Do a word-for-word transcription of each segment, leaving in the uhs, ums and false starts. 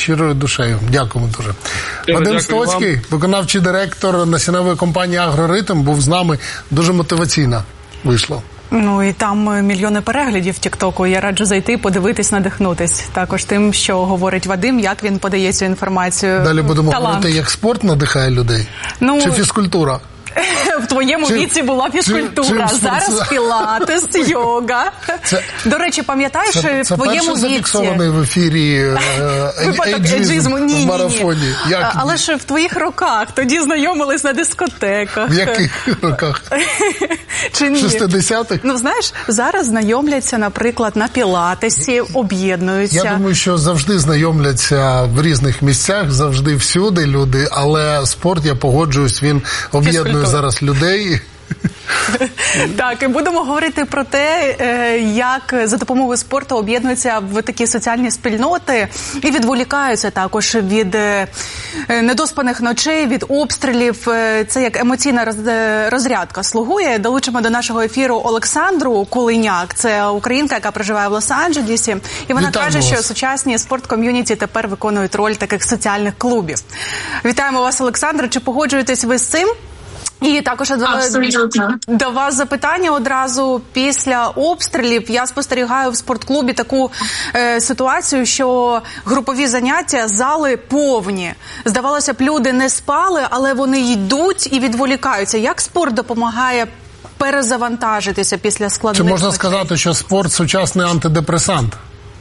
щирою душею. Дякуємо дуже. Вадим Стоцький, виконавчий директор насінневої компанії «Агроритм», був з нами. Дуже мотиваційно вийшло. Ну і там мільйони переглядів в Тік-Току. Я раджу зайти, подивитись, надихнутись. Також тим, що говорить Вадим, як він подає цю інформацію. Далі будемо Талант. говорити, як спорт надихає людей. Ну, чи фізкультура? В твоєму чи, віці була фізкультура, чи, чи зараз пілатес, йога. Це, До речі, пам'ятаєш, це, це в твоєму віці... Це зафіксований в ефірі ейджизм в марафоні. Як... Але ж в твоїх роках, тоді знайомились на дискотеках. В яких роках? Чи ні? шістдесятих? Ну, знаєш, зараз знайомляться, наприклад, на пілатесі, об'єднуються. Я думаю, що завжди знайомляться в різних місцях, завжди всюди люди, але спорт, я погоджуюсь, він об'єднує зараз людей. Так, і будемо говорити про те, як за допомогою спорту об'єднуються в такі соціальні спільноти і відволікаються також від недоспаних ночей, від обстрілів. Це як емоційна розрядка слугує. Долучимо до нашого ефіру Олександру Кулиняк. Це українка, яка проживає в Лос-Анджелесі. І вона Вітаємо каже, вас. що сучасні спорт-ком'юніті тепер виконують роль таких соціальних клубів. Вітаємо вас, Олександра. Чи погоджуєтесь ви з цим? І також Абсолютно. До вас запитання одразу. Після обстрілів я спостерігаю в спортклубі таку е, ситуацію, що групові заняття, зали повні. Здавалося б, люди не спали, але вони йдуть і відволікаються. Як спорт допомагає перезавантажитися після складних Чи можна ночей? сказати, що спорт – сучасний антидепресант?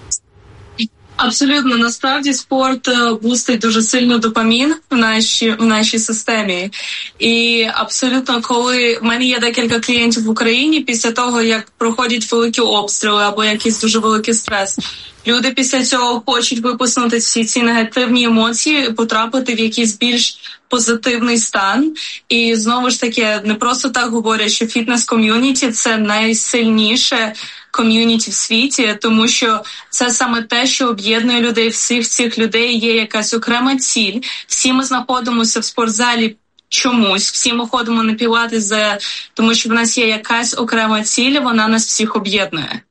Абсолютно. Насправді спорт бустить дуже сильно допамін в нашій, в нашій системі. І абсолютно, коли в мене є декілька клієнтів в Україні, після того, як проходять великі обстріли або якийсь дуже великий стрес, люди після цього хочуть випустити всі ці негативні емоції, потрапити в якийсь більш позитивний стан. І знову ж таки, не просто так говорять, що фітнес-ком'юніті – це найсильніше ком'юніті в світі, тому що це саме те, що об'єднує людей. Всіх цих людей є якась окрема ціль. Всі ми знаходимося в спортзалі чомусь, всі ми ходимо на пілатес, тому що в нас є якась окрема ціль, вона нас всіх об'єднує.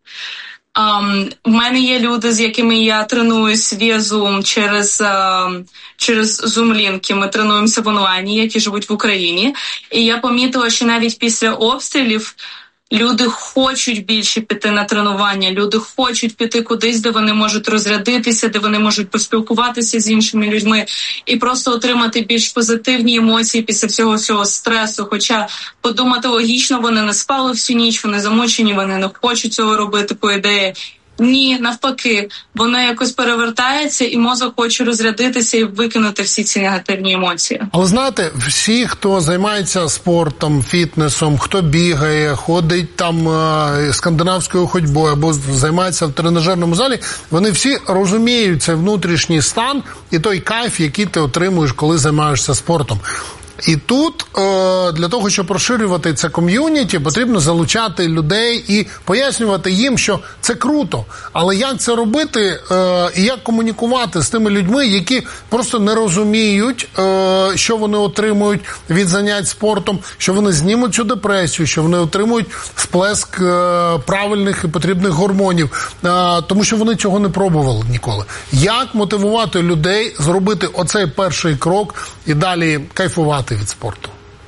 Um, в мене є люди, з якими я тренуюсь via Zoom через, uh, через Zoom-лінки. Ми тренуємося в онлайні, які живуть в Україні. І я помітила, що навіть після обстрілів люди хочуть більше піти на тренування, люди хочуть піти кудись, де вони можуть розрядитися, де вони можуть поспілкуватися з іншими людьми і просто отримати більш позитивні емоції після всього цього стресу. Хоча подумати логічно, вони не спали всю ніч, вони замучені, вони не хочуть цього робити, по ідеї. Ні, навпаки, воно якось перевертається, і мозок хоче розрядитися і викинути всі ці негативні емоції. Але знаєте, всі, хто займається спортом, фітнесом, хто бігає, ходить там е- скандинавською ходьбою або займається в тренажерному залі, вони всі розуміють цей внутрішній стан і той кайф, який ти отримуєш, коли займаєшся спортом. І тут е, для того, щоб розширювати це ком'юніті, потрібно залучати людей і пояснювати їм, що це круто. Але як це робити е, і як комунікувати з тими людьми, які просто не розуміють, е, що вони отримують від занять спортом, що вони знімуть цю депресію, що вони отримують сплеск е, правильних і потрібних гормонів, е, тому що вони цього не пробували ніколи. Як мотивувати людей зробити оцей перший крок і далі кайфувати від спорту?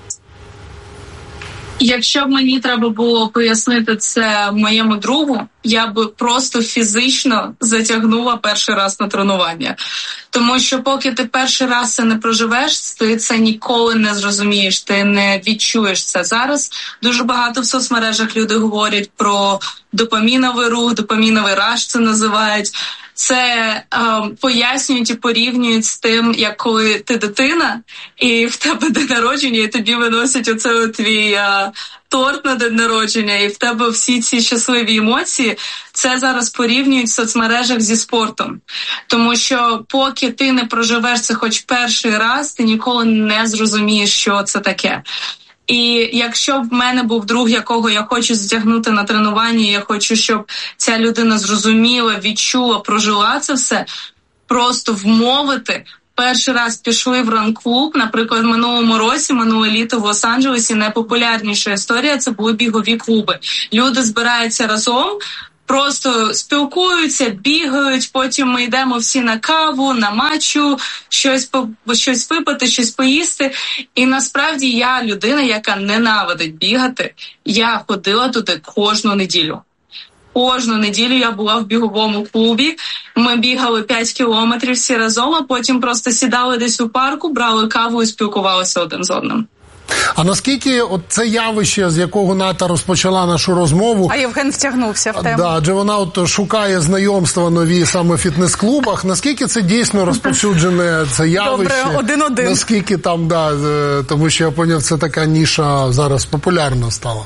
Якщо б мені треба було пояснити це моєму другу, я б просто фізично затягнула перший раз на тренування. Тому що поки ти перший раз це не проживеш, ти це ніколи не зрозумієш, ти не відчуєш це. Зараз дуже багато в соцмережах люди говорять про допаміновий рух, допаміновий раш це називають. Це е, пояснюють і порівнюють з тим, як коли ти дитина, і в тебе день народження, і тобі виносять оце твій е, торт на день народження, і в тебе всі ці щасливі емоції. Це зараз порівнюють в соцмережах зі спортом. Тому що поки ти не проживеш це хоч перший раз, ти ніколи не зрозумієш, що це таке. І якщо б в мене був друг, якого я хочу затягнути на тренування, я хочу, щоб ця людина зрозуміла, відчула, прожила це все, просто вмовити. Перший раз пішли в ран-клуб, наприклад, в минулому році, минуле літо в Лос-Анджелесі найпопулярніша історія – це були бігові клуби. Люди збираються разом, просто спілкуються, бігають, потім ми йдемо всі на каву, на матчу, щось, по, щось випити, щось поїсти. І насправді я людина, яка ненавидить бігати. Я ходила туди кожну неділю. Кожну неділю я була в біговому клубі, ми бігали п'ять кілометрів всі разом, а потім просто сідали десь у парку, брали каву і спілкувалися один з одним. А наскільки от це явище, з якого Ната розпочала нашу розмову... А Євген втягнувся в тему. Да, адже вона от шукає знайомства нові саме в фітнес-клубах. Наскільки це дійсно розповсюджене це явище? Добре, один-один. Наскільки там, да, тому що я поняв, це така ніша зараз популярна стала.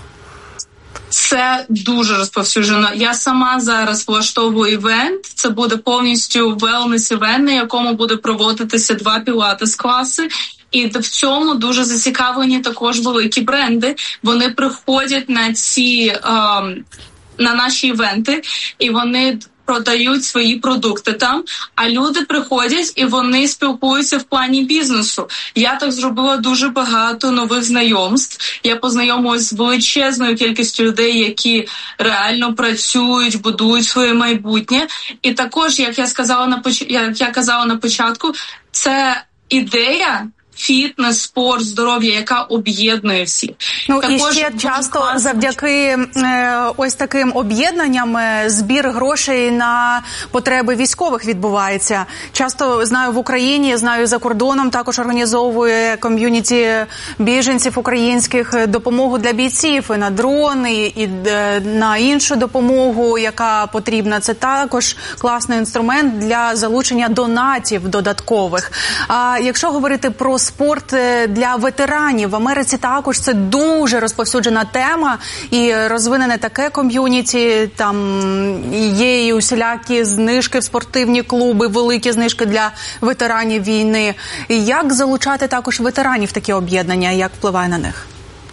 Це дуже розповсюджено. Я сама зараз влаштовую івент. Це буде повністю велнес-івент, на якому буде проводитися два пілатес-класи. І в цьому дуже зацікавлені також великі бренди. Вони приходять на ці, е, на наші івенти, і вони продають свої продукти там, а люди приходять і вони спілкуються в плані бізнесу. Я так зробила дуже багато нових знайомств. Я познайомилась з величезною кількістю людей, які реально працюють, будують своє майбутнє. І також, як я сказала на поч... як я казала на початку, це ідея фітнес, спорт, здоров'я, яка об'єднує всіх. Ну також і ще часто класно. завдяки е, ось таким об'єднанням збір грошей на потреби військових відбувається. Часто, знаю, в Україні, знаю, за кордоном також організовує ком'юніті біженців українських допомогу для бійців і на дрони, і е, на іншу допомогу, яка потрібна. Це також класний інструмент для залучення донатів додаткових. А якщо говорити про спорт для ветеранів, в Америці також це дуже розповсюджена тема і розвинене таке ком'юніті, там є і усілякі знижки в спортивні клуби, великі знижки для ветеранів війни. Як залучати також ветеранів в такі об'єднання, як впливає на них?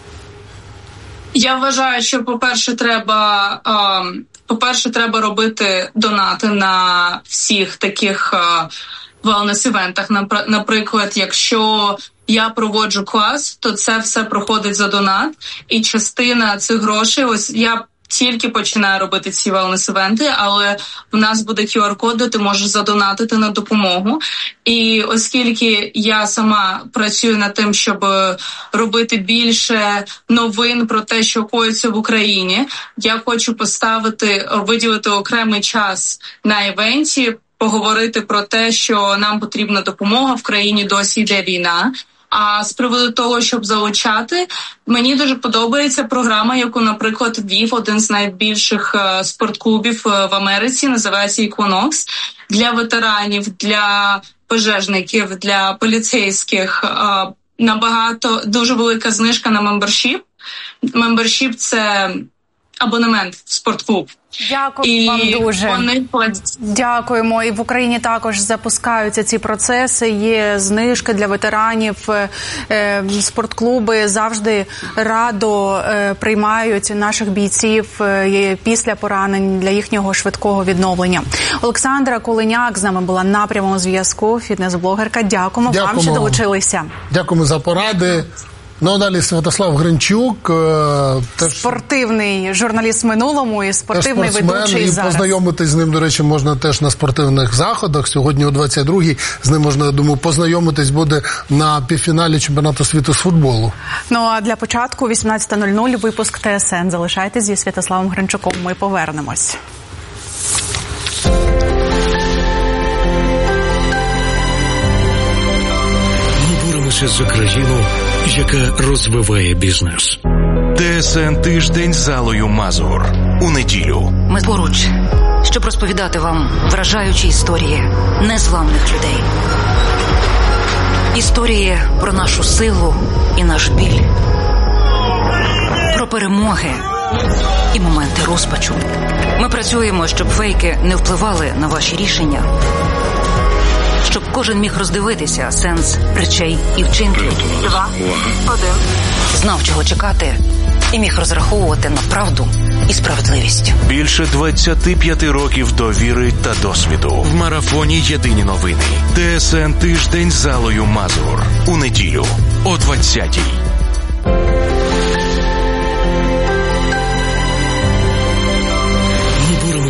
Я вважаю, що, по-перше, треба, по-перше, треба робити донати на всіх таких велнес-івентах. Наприклад, якщо я проводжу клас, то це все проходить за донат, і частина цих грошей, ось я тільки починаю робити ці велнес-івенти, але в нас буде кю ар-код, де ти можеш задонатити на допомогу. І оскільки я сама працюю над тим, щоб робити більше новин про те, що коїться в Україні, я хочу поставити, виділити окремий час на івенті, поговорити про те, що нам потрібна допомога, в країні досі йде війна. А з приводу того, щоб залучати, мені дуже подобається програма, яку, наприклад, ввів один з найбільших uh, спортклубів uh, в Америці, називається Equinox, для ветеранів, для пожежників, для поліцейських. Uh, набагато, дуже велика знижка на мембершіп. Мембершіп – це абонемент в спортклуб. Дякую і вам дуже. Вони... Дякуємо. І в Україні також запускаються ці процеси. Є знижки для ветеранів. Спортклуби завжди радо приймають наших бійців після поранень для їхнього швидкого відновлення. Олександра Кулиняк з нами була на прямому зв'язку, фітнес-блогерка. Дякуємо, Дякуємо вам, що долучилися. Дякуємо за поради. Ну, а далі Святослав Гринчук. Теж спортивний журналіст в минулому і спортивний ведучий і зараз. Познайомитись з ним, до речі, можна теж на спортивних заходах. Сьогодні о двадцять другій з ним можна, я думаю, познайомитись буде на півфіналі чемпіонату світу з футболу. Ну, а для початку вісімнадцята нуль нуль випуск Т С Н. Залишайтесь зі Святославом Гринчуком. Ми повернемось. За країну, яка розвиває бізнес. Т С Н тиждень з Аллою Мазур. У неділю. Ми поруч, щоб розповідати вам вражаючі історії незламних людей. Історії про нашу силу і наш біль. Про перемоги і моменти розпачу. Ми працюємо, щоб фейки не впливали на ваші рішення. Щоб кожен міг роздивитися сенс речей і вчинків. Два, один. Знав, чого чекати, і міг розраховувати на правду і справедливість. Більше двадцять п'ять років довіри та досвіду. В марафоні «Єдині новини». Т С Н тиждень з Аллою Мазур. У неділю о двадцятій.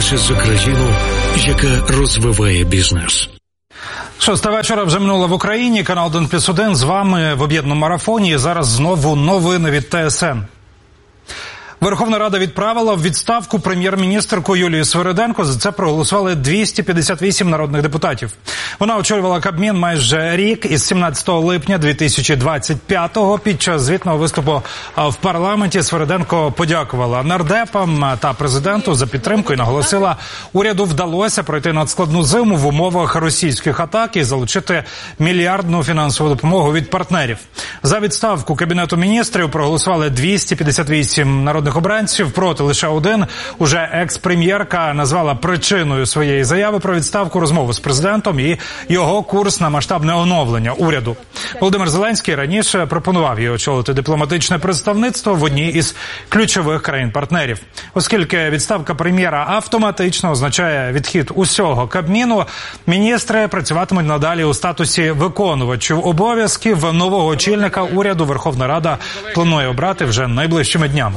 боролися за країну, яка розвиває бізнес. Шоста вечора вже минула в Україні. Канал один плюс один з вами в об'єднаному марафоні. І зараз знову новини від Т С Н. Верховна Рада відправила в відставку прем'єр-міністерку Юлію Свириденко. За це проголосували двісті п'ятдесят вісім народних депутатів. Вона очолювала Кабмін майже рік із сімнадцятого липня дві тисячі двадцять п'ятого. Під час звітного виступу в парламенті Свириденко подякувала нардепам та президенту за підтримку і наголосила, уряду вдалося пройти надскладну зиму в умовах російських атак і залучити мільярдну фінансову допомогу від партнерів. За відставку Кабінету міністрів проголосували двісті п'ятдесят вісім народних обранців, проти лише один. Уже екс-прем'єрка назвала причиною своєї заяви про відставку розмову з президентом і його курс на масштабне оновлення уряду. Володимир Зеленський раніше пропонував їй очолити дипломатичне представництво в одній із ключових країн-партнерів. Оскільки відставка прем'єра автоматично означає відхід усього Кабміну, міністри працюватимуть надалі у статусі виконувачів обов'язків. Нового очільника уряду Верховна Рада планує обрати вже найближчими днями.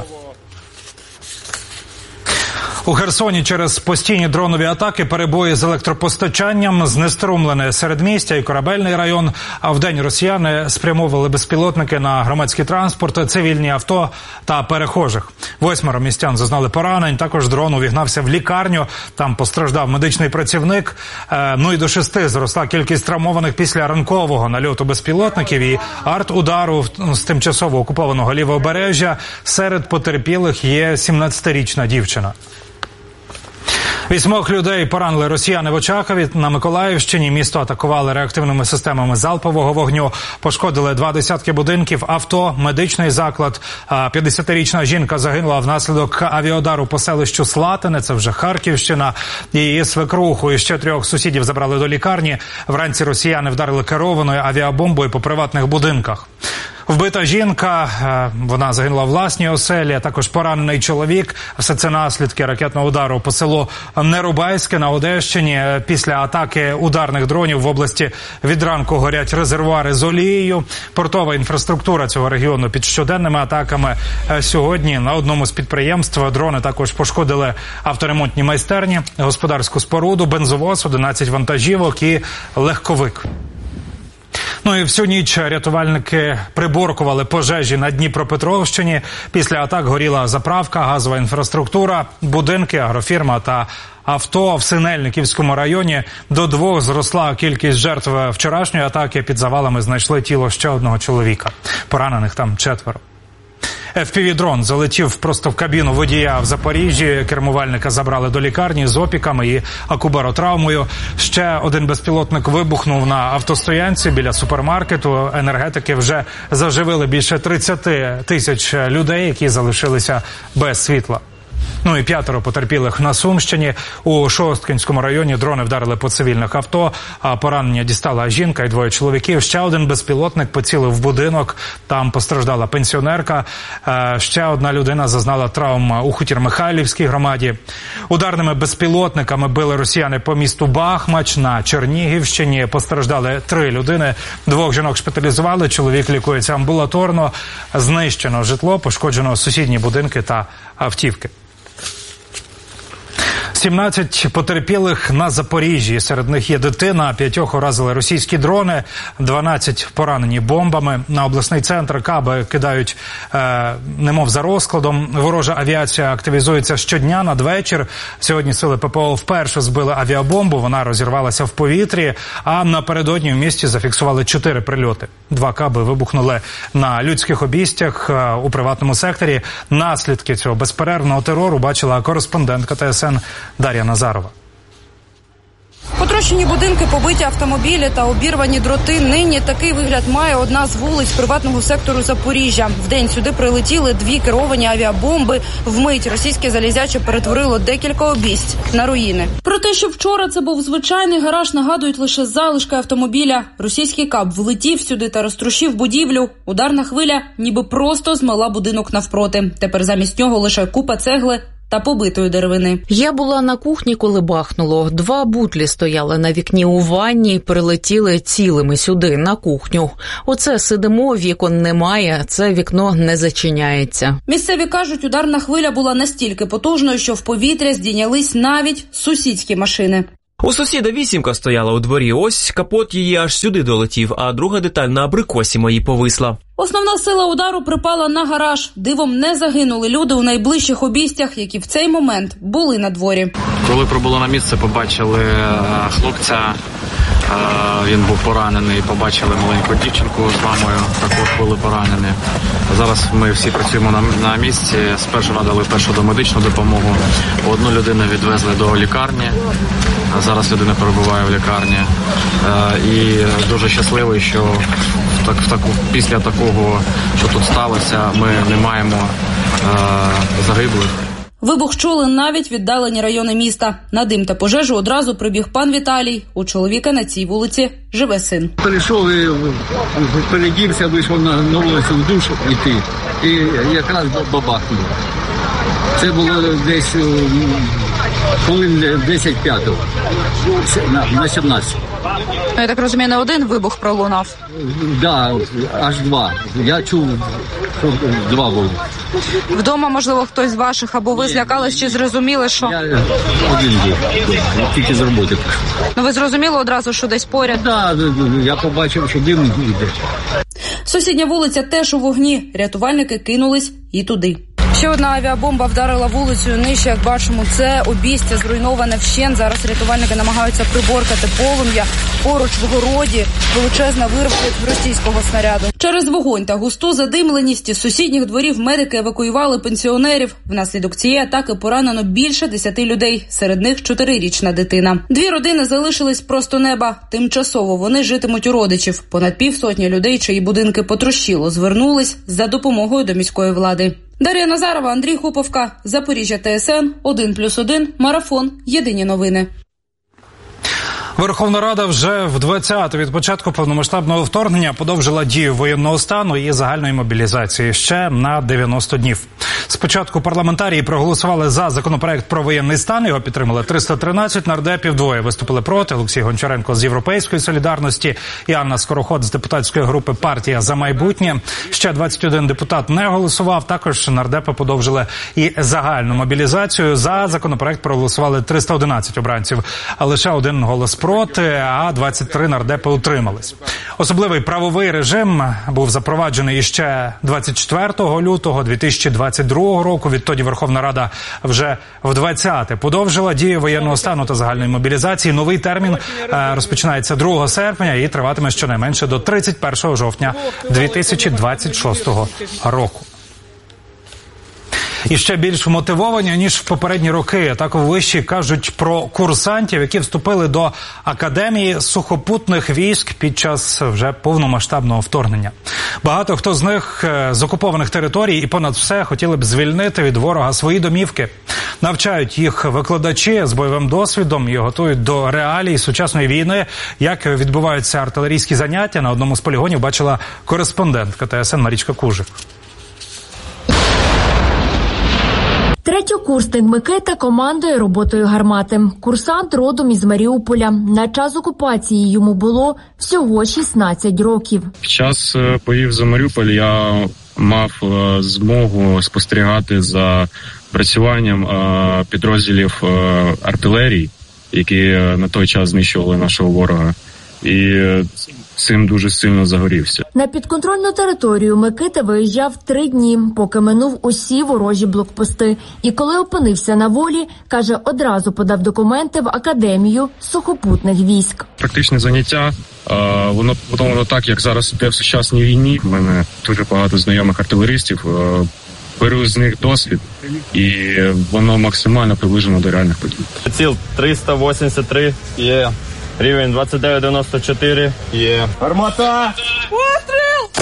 У Херсоні через постійні дронові атаки, перебої з електропостачанням, знеструмлене середмістя і корабельний район. А вдень росіяни спрямовували безпілотники на громадський транспорт, цивільні авто та перехожих. Восьмеро містян зазнали поранень. Також дрон увігнався в лікарню. Там постраждав медичний працівник. Ну і до шести зросла кількість травмованих після ранкового нальоту безпілотників і арт-удару з тимчасово окупованого Лівобережжя. Серед потерпілих є сімнадцятирічна дівчина. Вісьмох людей поранили росіяни в Очакові на Миколаївщині. Місто атакували реактивними системами залпового вогню. Пошкодили два десятки будинків, авто, медичний заклад. п'ятдесятирічна жінка загинула внаслідок авіаудару по селищу Слатине, це вже Харківщина. Її свекруху і ще трьох сусідів забрали до лікарні. Вранці росіяни вдарили керованою авіабомбою по приватних будинках. Вбита жінка, вона загинула в власній оселі, а також поранений чоловік. Все це наслідки ракетного удару по селу Нерубайське на Одещині. Після атаки ударних дронів в області від ранку горять резервуари з олією. Портова інфраструктура цього регіону під щоденними атаками. Сьогодні на одному з підприємств дрони також пошкодили авторемонтні майстерні, господарську споруду, бензовоз, одинадцять вантажівок і легковик. Ну і всю ніч рятувальники приборкували пожежі на Дніпропетровщині. Після атак горіла заправка, газова інфраструктура, будинки, агрофірма та авто. В Синельниківському районі до двох зросла кількість жертв вчорашньої атаки. Під завалами знайшли тіло ще одного чоловіка. Поранених там четверо. еф пі ві-дрон залетів просто в кабіну водія в Запоріжжі. Кермувальника забрали до лікарні з опіками і акубаротравмою. Ще один безпілотник вибухнув на автостоянці біля супермаркету. Енергетики вже заживили більше тридцять тисяч людей, які залишилися без світла. Ну і п'ятеро потерпілих на Сумщині. У Шосткинському районі дрони вдарили по цивільних авто, а поранення дістала жінка і двоє чоловіків. Ще один безпілотник поцілив в будинок, там постраждала пенсіонерка. Ще одна людина зазнала травм у Хутір-Михайлівській громаді. Ударними безпілотниками били росіяни по місту Бахмач на Чернігівщині. Постраждали три людини. Двох жінок шпиталізували, чоловік лікується амбулаторно. Знищено житло, пошкоджено сусідні будинки та автівки. сімнадцять потерпілих на Запоріжжі. Серед них є дитина, п'ятьох уразили російські дрони, дванадцять поранені бомбами. На обласний центр каби кидають, е, немов за розкладом. Ворожа авіація активізується щодня надвечір. Сьогодні сили пе пе о вперше збили авіабомбу, вона розірвалася в повітрі, а напередодні в місті зафіксували чотири прильоти. Два каби вибухнули на людських обійстях е, у приватному секторі. Наслідки цього безперервного терору бачила кореспондентка Т С Н Дар'я Назарова. Потрощені будинки, побиті автомобілі та обірвані дроти. Нині такий вигляд має одна з вулиць приватного сектору Запоріжжя. Вдень сюди прилетіли дві керовані авіабомби. Вмить російське залізяче перетворило декілька обійсть на руїни. Про те, що вчора це був звичайний гараж, нагадують лише залишки автомобіля. Російський каб влетів сюди та розтрощив будівлю. Ударна хвиля ніби просто змила будинок навпроти. Тепер замість нього лише купа цегли та побитої деревини. Я була на кухні, коли бахнуло. Два бутлі стояли на вікні у ванні і прилетіли цілими сюди, на кухню. Оце сидимо, вікон немає, це вікно не зачиняється. Місцеві кажуть, ударна хвиля була настільки потужною, що в повітря здійнялись навіть сусідські машини. У сусіда вісімка стояла у дворі, ось капот її аж сюди долетів, а друга деталь на абрикосі моїй повисла. Основна сила удару припала на гараж. Дивом не загинули люди у найближчих обійстях, які в цей момент були на дворі. Коли прибули на місце, побачили хлопця, він був поранений, побачили маленьку дівчинку з мамою, також були поранені. Зараз ми всі працюємо на, на місці, спершу надали першу домедичну допомогу, одну людину відвезли до лікарні, зараз людина перебуває в лікарні. І дуже щасливий, що так, в таку, після такого, що тут сталося, ми не маємо е, загиблих. Вибух чули навіть віддалені райони міста. На дим та пожежу одразу прибіг пан Віталій. У чоловіка на цій вулиці живе син. Перейшов, передівся, вийшов на, на вулицю в душ йти. І якраз бабахнуло. Це було десь хвилин десять п'ятого на, на сімнадцять. Я так розумію, не один вибух пролунав? Так, да, аж два. Я чув, що два були. Вдома, можливо, хтось з ваших, або ви злякались, чи зрозуміли, що... Я один був, тільки з роботи прийшов. Ну ви зрозуміли одразу, що десь поряд? Так, да, я побачив, що дим йде. Сусідня вулиця теж у вогні. Рятувальники кинулись і туди. Ще одна авіабомба вдарила вулицею нижче, як бачимо, це обійстя зруйноване вщент. Зараз рятувальники намагаються приборкати полум'я. Поруч в городі величезна вирва від російського снаряду. Через вогонь та густу задимленість із сусідніх дворів медики евакуювали пенсіонерів. Внаслідок цієї атаки поранено більше десяти людей, серед них чотирирічна дитина. Дві родини залишились просто неба. Тимчасово вони житимуть у родичів. Понад півсотні людей, чиї будинки потрощило, звернулись за допомогою до міської влади. Дар'я Назарова, Андрій Хуповка, Запоріжжя, ТСН, один плюс один, Марафон, Єдині новини. Верховна Рада вже в двадцяте від початку повномасштабного вторгнення подовжила дію воєнного стану і загальної мобілізації ще на дев'яносто днів. Спочатку парламентарії проголосували за законопроект про воєнний стан, його підтримали триста тринадцять нардепів, двоє виступили проти: Олексій Гончаренко з Європейської солідарності і Анна Скороход з депутатської групи «Партія за майбутнє». Ще двадцять один депутат не голосував, також нардепи подовжили і загальну мобілізацію. За законопроект проголосували триста одинадцять обранців, а лише один голос проти, а двадцять три нардепи утримались. Особливий правовий режим був запроваджений іще двадцять четвертого лютого дві тисячі двадцять другого року. Відтоді Верховна Рада вже в двадцяте подовжила дію воєнного стану та загальної мобілізації. Новий термін розпочинається другого серпня і триватиме щонайменше до тридцять першого жовтня дві тисячі двадцять шостого року. І ще більш мотивовані, ніж в попередні роки. Так у виші кажуть про курсантів, які вступили до Академії сухопутних військ під час вже повномасштабного вторгнення. Багато хто з них з окупованих територій і понад все хотіли б звільнити від ворога свої домівки. Навчають їх викладачі з бойовим досвідом і готують до реалій сучасної війни. Як відбуваються артилерійські заняття, на одному з полігонів бачила кореспондентка ТСН Марічка Кужик. Третьокурсник Микита командує роботою гармати. Курсант родом із Маріуполя. На час окупації йому було всього шістнадцять років. Під час боїв за Маріуполь я мав змогу спостерігати за працюванням підрозділів артилерії, які на той час знищували нашого ворога. І цим дуже сильно загорівся. На підконтрольну територію Микита виїжджав три дні, поки минув усі ворожі блокпости. І коли опинився на волі, каже, одразу подав документи в Академію сухопутних військ. Практичне заняття, воно воно так, як зараз іде в сучасній війні. У мене дуже багато знайомих артилеристів. Беру з них досвід, і воно максимально приближено до реальних подій. Ціл триста вісімдесят три є. Рівень двадцять дев'ять дев'яносто чотири. Є. Гармата! Постріл!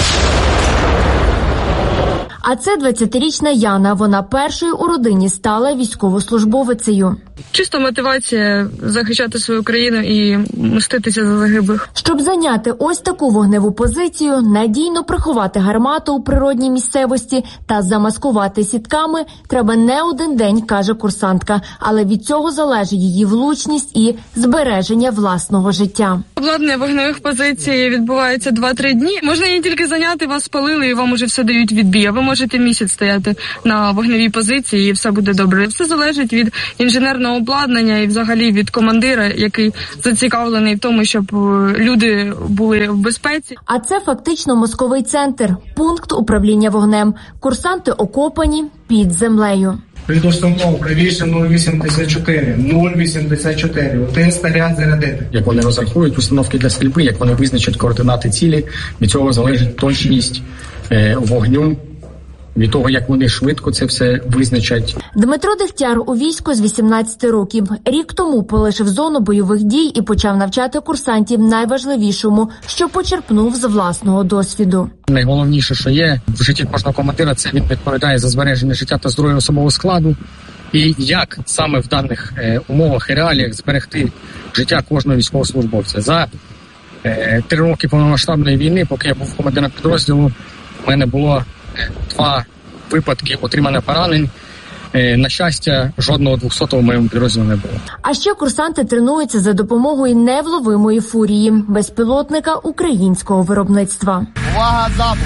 А це двадцятирічна Яна. Вона першою у родині стала військовослужбовицею. Чисто мотивація захищати свою країну і мститися за загиблих. Щоб зайняти ось таку вогневу позицію, надійно приховати гармату у природній місцевості та замаскувати сітками, треба не один день, каже курсантка. Але від цього залежить її влучність і збереження власного життя. Обладнання вогневих позицій відбувається два-три дні. Можна її тільки зайняти, вас спалили і вам уже все дають відбій. А ви можете місяць стояти на вогневій позиції і все буде добре. Все залежить від інженерного обладнання і взагалі від командира, який зацікавлений в тому, щоб люди були в безпеці. А це фактично мозковий центр, пункт управління вогнем. Курсанти окопані під землею. Предустановка правіше нуль вісімдесят чотири, нуль вісімдесят чотири. Один снаряд зарядити. Як вони розрахують установки для стрільби, як вони визначать координати цілі, від цього залежить точність е, вогню, від того, як вони швидко це все визначать. Дмитро Дегтяр у війську з вісімнадцяти років. Рік тому полишив зону бойових дій і почав навчати курсантів найважливішому, що почерпнув з власного досвіду. Найголовніше, що є в житті кожного командира, це він відповідає за збереження життя та здоров'я особового складу. І як саме в даних е, умовах і реаліях зберегти життя кожного військовослужбовця. За е, три роки повномасштабної війни, поки я був командиром підрозділу, у мене було два випадки отримання поранень. На щастя, жодного двохсотого в моєму підрозділі не було. А ще курсанти тренуються за допомогою невловимої фурії – безпілотника українського виробництва. Увага, запуск!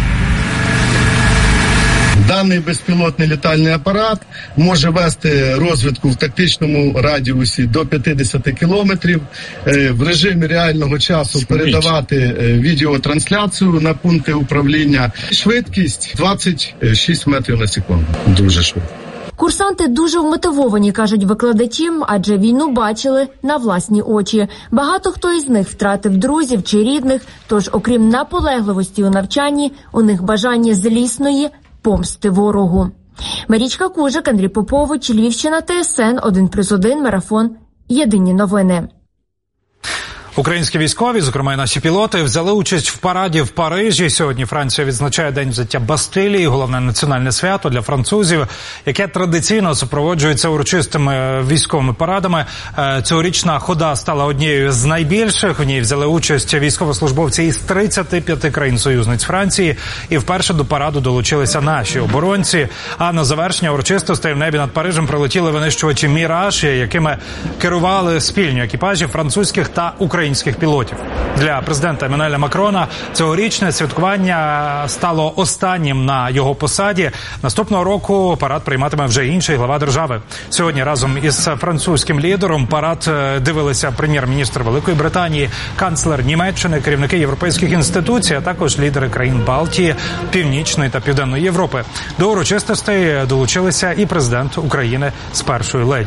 Даний безпілотний літальний апарат може вести розвідку в тактичному радіусі до п'ятдесят кілометрів, в режимі реального часу передавати відеотрансляцію на пункти управління. Швидкість двадцять шість метрів на секунду. Дуже швидко. Курсанти дуже вмотивовані, кажуть викладачі, адже війну бачили на власні очі. Багато хто із них втратив друзів чи рідних, тож окрім наполегливості у навчанні, у них бажання злісної помсти ворогу. Марічка Кужик, Андрій Попович, Львівщина, ТСН, один плюс один, марафон, єдині новини. Українські військові, зокрема і наші пілоти, взяли участь в параді в Парижі. Сьогодні Франція відзначає День взяття Бастилії, головне національне свято для французів, яке традиційно супроводжується урочистими військовими парадами. Цьогорічна хода стала однією з найбільших. В ній взяли участь військовослужбовці із тридцяти п'яти країн-союзниць Франції. І вперше до параду долучилися наші оборонці. А на завершення урочистостей в небі над Парижем прилетіли винищувачі «Міраж», якими керували спільні екіпажі французьких та українських українських пілотів. Для президента Еммануеля Макрона цьогорічне святкування стало останнім на його посаді. Наступного року парад прийматиме вже інший глава держави. Сьогодні разом із французьким лідером парад дивилися прем'єр-міністр Великої Британії, канцлер Німеччини, керівники європейських інституцій, а також лідери країн Балтії, Північної та Південної Європи. До урочистостей долучилися і президент України з першою леді.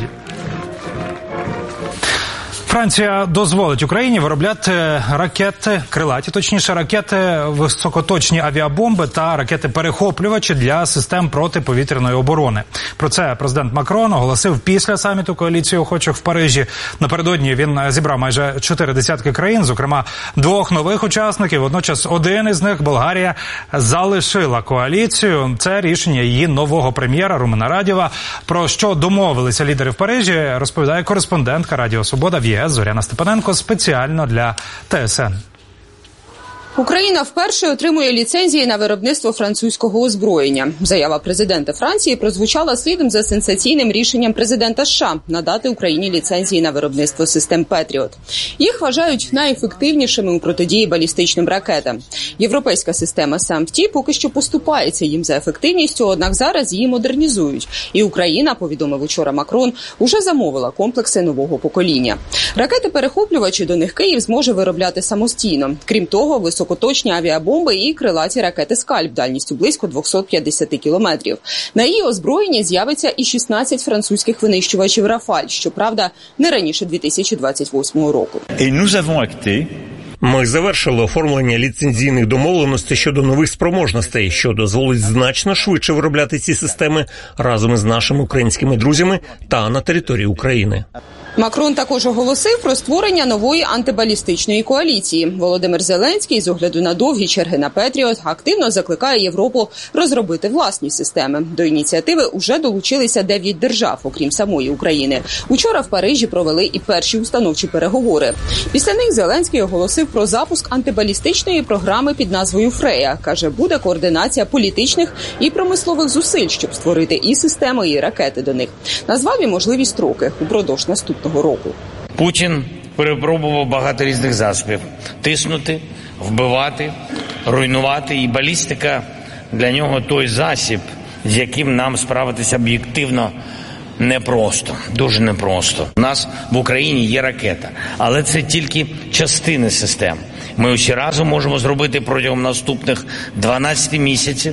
Франція дозволить Україні виробляти ракети, крилаті, точніше, ракети, високоточні авіабомби та ракети-перехоплювачі для систем протиповітряної оборони. Про це президент Макрон оголосив після саміту коаліції охочих в Парижі. Напередодні він зібрав майже чотири десятки країн, зокрема двох нових учасників. Водночас один із них, Болгарія, залишила коаліцію. Це рішення її нового прем'єра Румена Радєва. Про що домовилися лідери в Парижі, розповідає кореспондентка Радіо Свобода в ЄС Зоряна Степаненко спеціально для ТСН. Україна вперше отримує ліцензії на виробництво французького озброєння. Заява президента Франції прозвучала слідом за сенсаційним рішенням президента США надати Україні ліцензії на виробництво систем «Петріот». Їх вважають найефективнішими у протидії балістичним ракетам. Європейська система САМ-Т поки що поступається їм за ефективністю, однак зараз її модернізують. І Україна, повідомив учора Макрон, уже замовила комплекси нового покоління. Ракети-перехоплювачі до них Київ зможе виробляти самостійно. Крім того, високо високоточні авіабомби і крилаті ракети «Скальп» дальністю близько двісті п'ятдесят кілометрів. На її озброєнні з'явиться і шістнадцять французьких винищувачів «Рафаль», щоправда, не раніше дві тисячі двадцять восьмого року. Ми завершили оформлення ліцензійних домовленостей щодо нових спроможностей, що дозволить значно швидше виробляти ці системи разом із нашими українськими друзями та на території України. Макрон також оголосив про створення нової антибалістичної коаліції. Володимир Зеленський, з огляду на довгі черги на Петріот, активно закликає Європу розробити власні системи. До ініціативи уже долучилися дев'ять держав, окрім самої України. Учора в Парижі провели і перші установчі переговори. Після них Зеленський оголосив про запуск антибалістичної програми під назвою «Фрея». Каже, буде координація політичних і промислових зусиль, щоб створити і системи, і ракети до них. Назвав і можливі строки упродовж наступного року. Путін перепробував багато різних засобів – тиснути, вбивати, руйнувати. І балістика для нього той засіб, з яким нам справитися об'єктивно непросто, дуже непросто. У нас в Україні є ракета, але це тільки частини систем. Ми усі разом можемо зробити протягом наступних дванадцяти місяців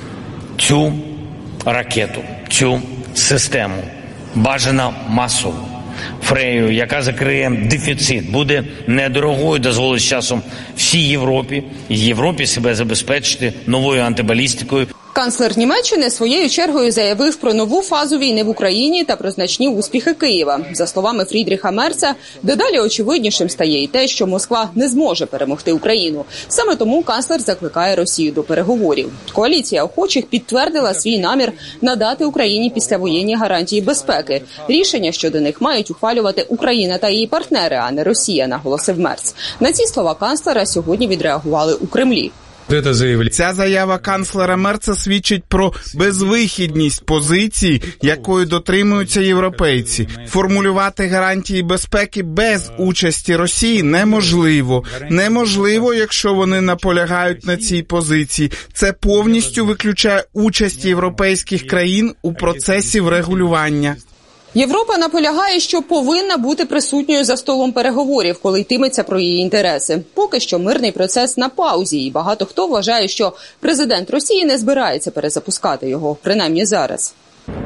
цю ракету, цю систему, бажано масово. Фрею, яка закриє дефіцит, буде недорогою, дозволить з часом всій Європі, Європі себе забезпечити новою антибалістикою. Канцлер Німеччини своєю чергою заявив про нову фазу війни в Україні та про значні успіхи Києва. За словами Фрідріха Мерца, дедалі очевиднішим стає і те, що Москва не зможе перемогти Україну. Саме тому канцлер закликає Росію до переговорів. Коаліція охочих підтвердила свій намір надати Україні післявоєнні гарантії безпеки. Рішення щодо них мають ухвалювати Україна та її партнери, а не Росія, наголосив Мерц. На ці слова канцлера сьогодні відреагували у Кремлі. Ця заява канцлера Мерца свідчить про безвихідність позиції, якої дотримуються європейці. Формулювати гарантії безпеки без участі Росії неможливо. Неможливо, якщо вони наполягають на цій позиції. Це повністю виключає участь європейських країн у процесі врегулювання. Європа наполягає, що повинна бути присутньою за столом переговорів, коли йтиметься про її інтереси. Поки що мирний процес на паузі, і багато хто вважає, що президент Росії не збирається перезапускати його, принаймні зараз.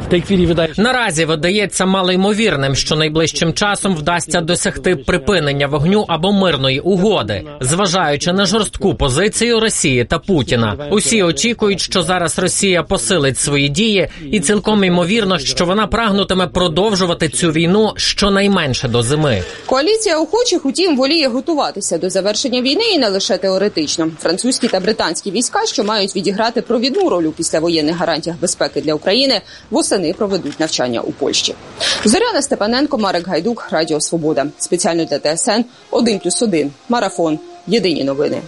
Наразі видається малоймовірним, що найближчим часом вдасться досягти припинення вогню або мирної угоди, зважаючи на жорстку позицію Росії та Путіна. Усі очікують, що зараз Росія посилить свої дії, і цілком ймовірно, що вона прагнутиме продовжувати цю війну щонайменше до зими. Коаліція охочих, утім, воліє готуватися до завершення війни і не лише теоретично. Французькі та британські війська, що мають відіграти провідну роль у післявоєнних гарантіях безпеки для України, восени проведуть навчання у Польщі. Зоряна Степаненко, Марек Гайдук, Радіо Свобода. Спеціально для Т С Н один плюс один. Марафон. Єдині новини.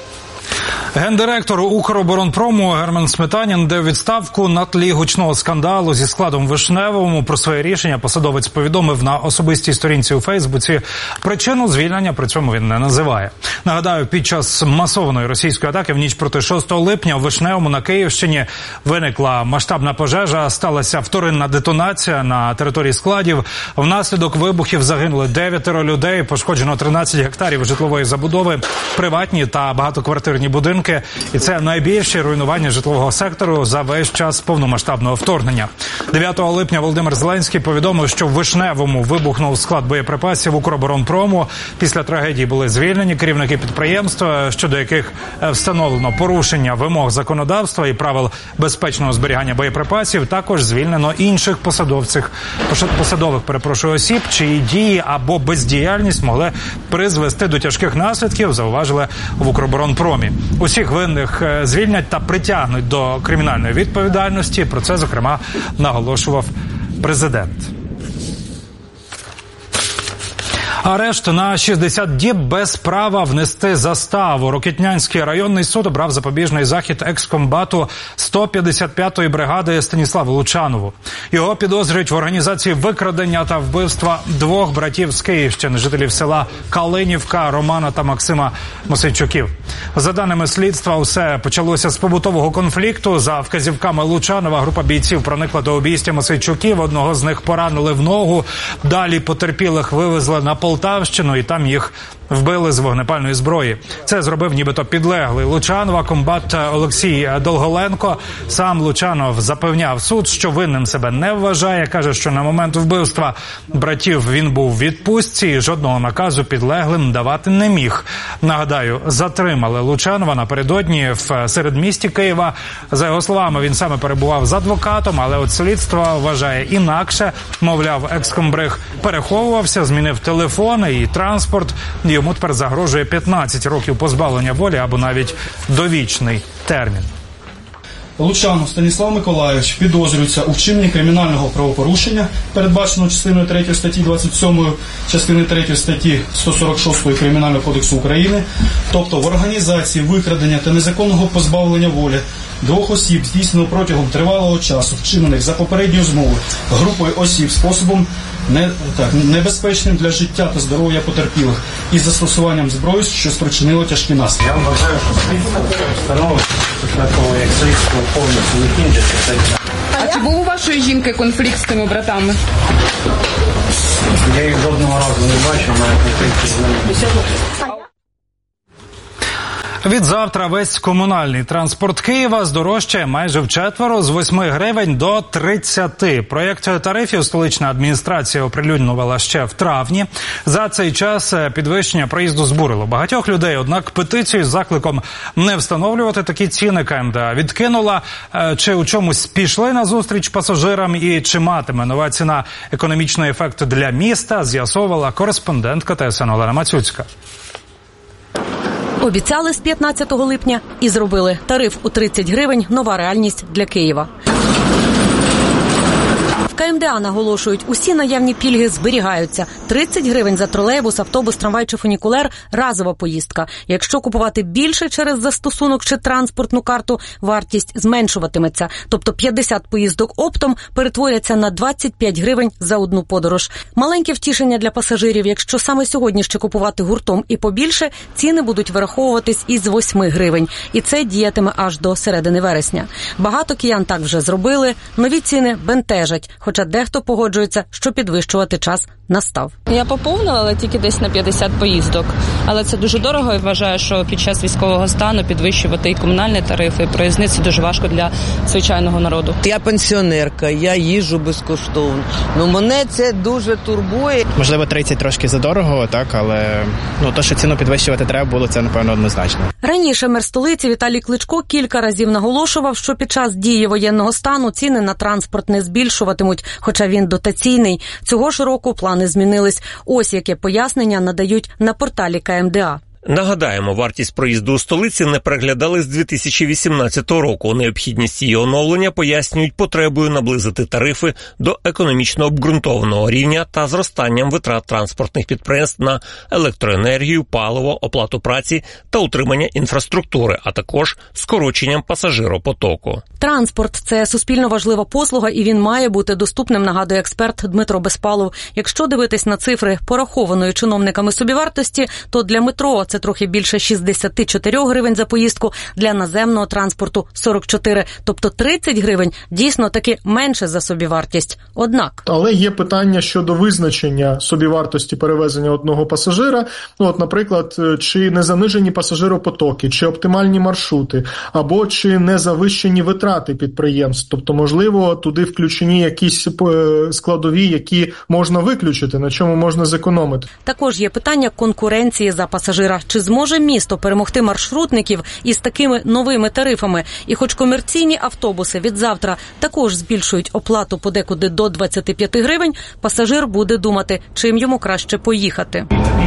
Гендиректор Укроборонпрому Герман Сметанін дав відставку на тлі гучного скандалу зі складом Вишневому. Про своє рішення посадовець повідомив на особистій сторінці у Фейсбуці. Причину звільнення при цьому він не називає. Нагадаю, під час масованої російської атаки в ніч проти шостого липня у Вишневому на Київщині виникла масштабна пожежа, сталася вторинна детонація на території складів. Внаслідок вибухів загинули дев'ятеро людей, пошкоджено тринадцять гектарів житлової забудови, приватні та багатоквартирні будинки. І це найбільші руйнування житлового сектору за весь час повномасштабного вторгнення. дев'ятого липня Володимир Зеленський повідомив, що в Вишневому вибухнув склад боєприпасів Укроборонпрому. Після трагедії були звільнені керівники підприємства, щодо яких встановлено порушення вимог законодавства і правил безпечного зберігання боєприпасів. Також звільнено інших посадовців, посадових, перепрошую, осіб, чиї дії або бездіяльність могли призвести до тяжких наслідків, зауважили в Укроборонпромі. Усіх винних звільнять та притягнуть до кримінальної відповідальності. Про це, зокрема, наголошував президент. Арешт на шістдесят діб без права внести заставу. Рокитнянський районний суд обрав запобіжний захід екскомбату сто п'ятдесят п'ятої бригади Станіславу Лучанову. Його підозрюють в організації викрадення та вбивства двох братів з Київщини, жителів села Калинівка Романа та Максима Мосейчуків. За даними слідства, усе почалося з побутового конфлікту. За вказівками Лучанова група бійців проникла до обійстя Мосейчуків. Одного з них поранили в ногу. Далі потерпілих вивезли на Полтавщину і там їх вбили з вогнепальної зброї. Це зробив нібито підлеглий Лучанова, комбат Олексій Долголенко. Сам Лучанов запевняв суд, що винним себе не вважає. Каже, що на момент вбивства братів він був в відпустці і жодного наказу підлеглим давати не міг. Нагадаю, затримали Лучанова напередодні в середмісті Києва. За його словами, він саме перебував з адвокатом, але от слідство вважає інакше. Мовляв, екскомбриг переховувався, змінив телефони і транспорт. Йому тепер загрожує п'ятнадцять років позбавлення волі або навіть довічний термін. Лучанов Станіслав Миколайович підозрюється у вчиненні кримінального правопорушення, передбаченого частиною третьої статті двадцять сьомої, частини третьої статті сто сорок шостої Кримінального кодексу України, тобто в організації викрадення та незаконного позбавлення волі двох осіб, здійсненого протягом тривалого часу, вчинених за попередньою змовою групою осіб способом не, так, небезпечним для життя та здоров'я потерпілих із застосуванням зброї, що спричинило тяжкі наслідки. Я вважаю, що слідство встановить після того, як слідство повністю закінчиться. А чи був у вашої жінки конфлікт з тими братами? Я їх жодного разу не бачив, навіть конфлікт з ними. Від завтра весь комунальний транспорт Києва здорожчає майже вчетверо, з восьми гривень до тридцяти. Проєкт тарифів столична адміністрація оприлюднювала ще в травні. За цей час підвищення проїзду збурило багатьох людей, однак петицію з закликом не встановлювати такі ціни КМДА відкинула. Чи у чомусь пішли на зустріч пасажирам і чи матиме нова ціна економічний ефект для міста, з'ясовувала кореспондентка ТСН Олена Мацюцька. Обіцяли з п'ятнадцятого липня і зробили. Тариф у тридцять гривень – нова реальність для Києва. В КМДА наголошують, усі наявні пільги зберігаються. тридцять гривень за тролейбус, автобус, трамвай чи фунікулер – разова поїздка. Якщо купувати більше через застосунок чи транспортну карту, вартість зменшуватиметься. Тобто п'ятдесят поїздок оптом перетворяться на двадцять п'ять гривень за одну подорож. Маленьке втішення для пасажирів. Якщо саме сьогодні ще купувати гуртом і побільше, ціни будуть вираховуватись із восьми гривень. І це діятиме аж до середини вересня. Багато киян так вже зробили. Нові ціни бентежать. Хоча дехто погоджується, що підвищувати час настав. Я поповнила, але тільки десь на п'ятдесят поїздок. Але це дуже дорого і вважаю, що під час військового стану підвищувати і комунальні тарифи, і проїзни – це дуже важко для звичайного народу. Я пенсіонерка, я їжджу безкоштовно. Ну, мене це дуже турбує. Можливо, тридцять трошки задорого, так, але ну, то, що ціну підвищувати треба було, це, напевно, однозначно. Раніше мер столиці Віталій Кличко кілька разів наголошував, що під час дії воєнного стану ціни на транспорт не збільшуватимуть, хоча він дотаційний. Цього ж року плани змінились. Ось яке пояснення надають на порталі КМДА. Нагадаємо, вартість проїзду у столиці не переглядали з дві тисячі вісімнадцятого року. Необхідність її оновлення пояснюють потребою наблизити тарифи до економічно обґрунтованого рівня та зростанням витрат транспортних підприємств на електроенергію, паливо, оплату праці та утримання інфраструктури, а також скороченням пасажиропотоку. Транспорт – це суспільно важлива послуга, і він має бути доступним, нагадує експерт Дмитро Безпалов. Якщо дивитись на цифри порахованої чиновниками собівартості, то для метро це трохи більше шістдесят чотири гривень за поїздку, для наземного транспорту – сорок чотири. Тобто тридцять гривень дійсно таки менше за собівартість. Однак. Але є питання щодо визначення собівартості перевезення одного пасажира. Ну, от, наприклад, чи не занижені пасажиропотоки, чи оптимальні маршрути, або чи не завищені витрати підприємств. Тобто, можливо, туди включені якісь складові, які можна виключити, на чому можна зекономити. Також є питання конкуренції за пасажира. Чи зможе місто перемогти маршрутників із такими новими тарифами? І хоч комерційні автобуси від завтра також збільшують оплату подекуди до двадцяти п'яти гривень, пасажир буде думати, чим йому краще поїхати.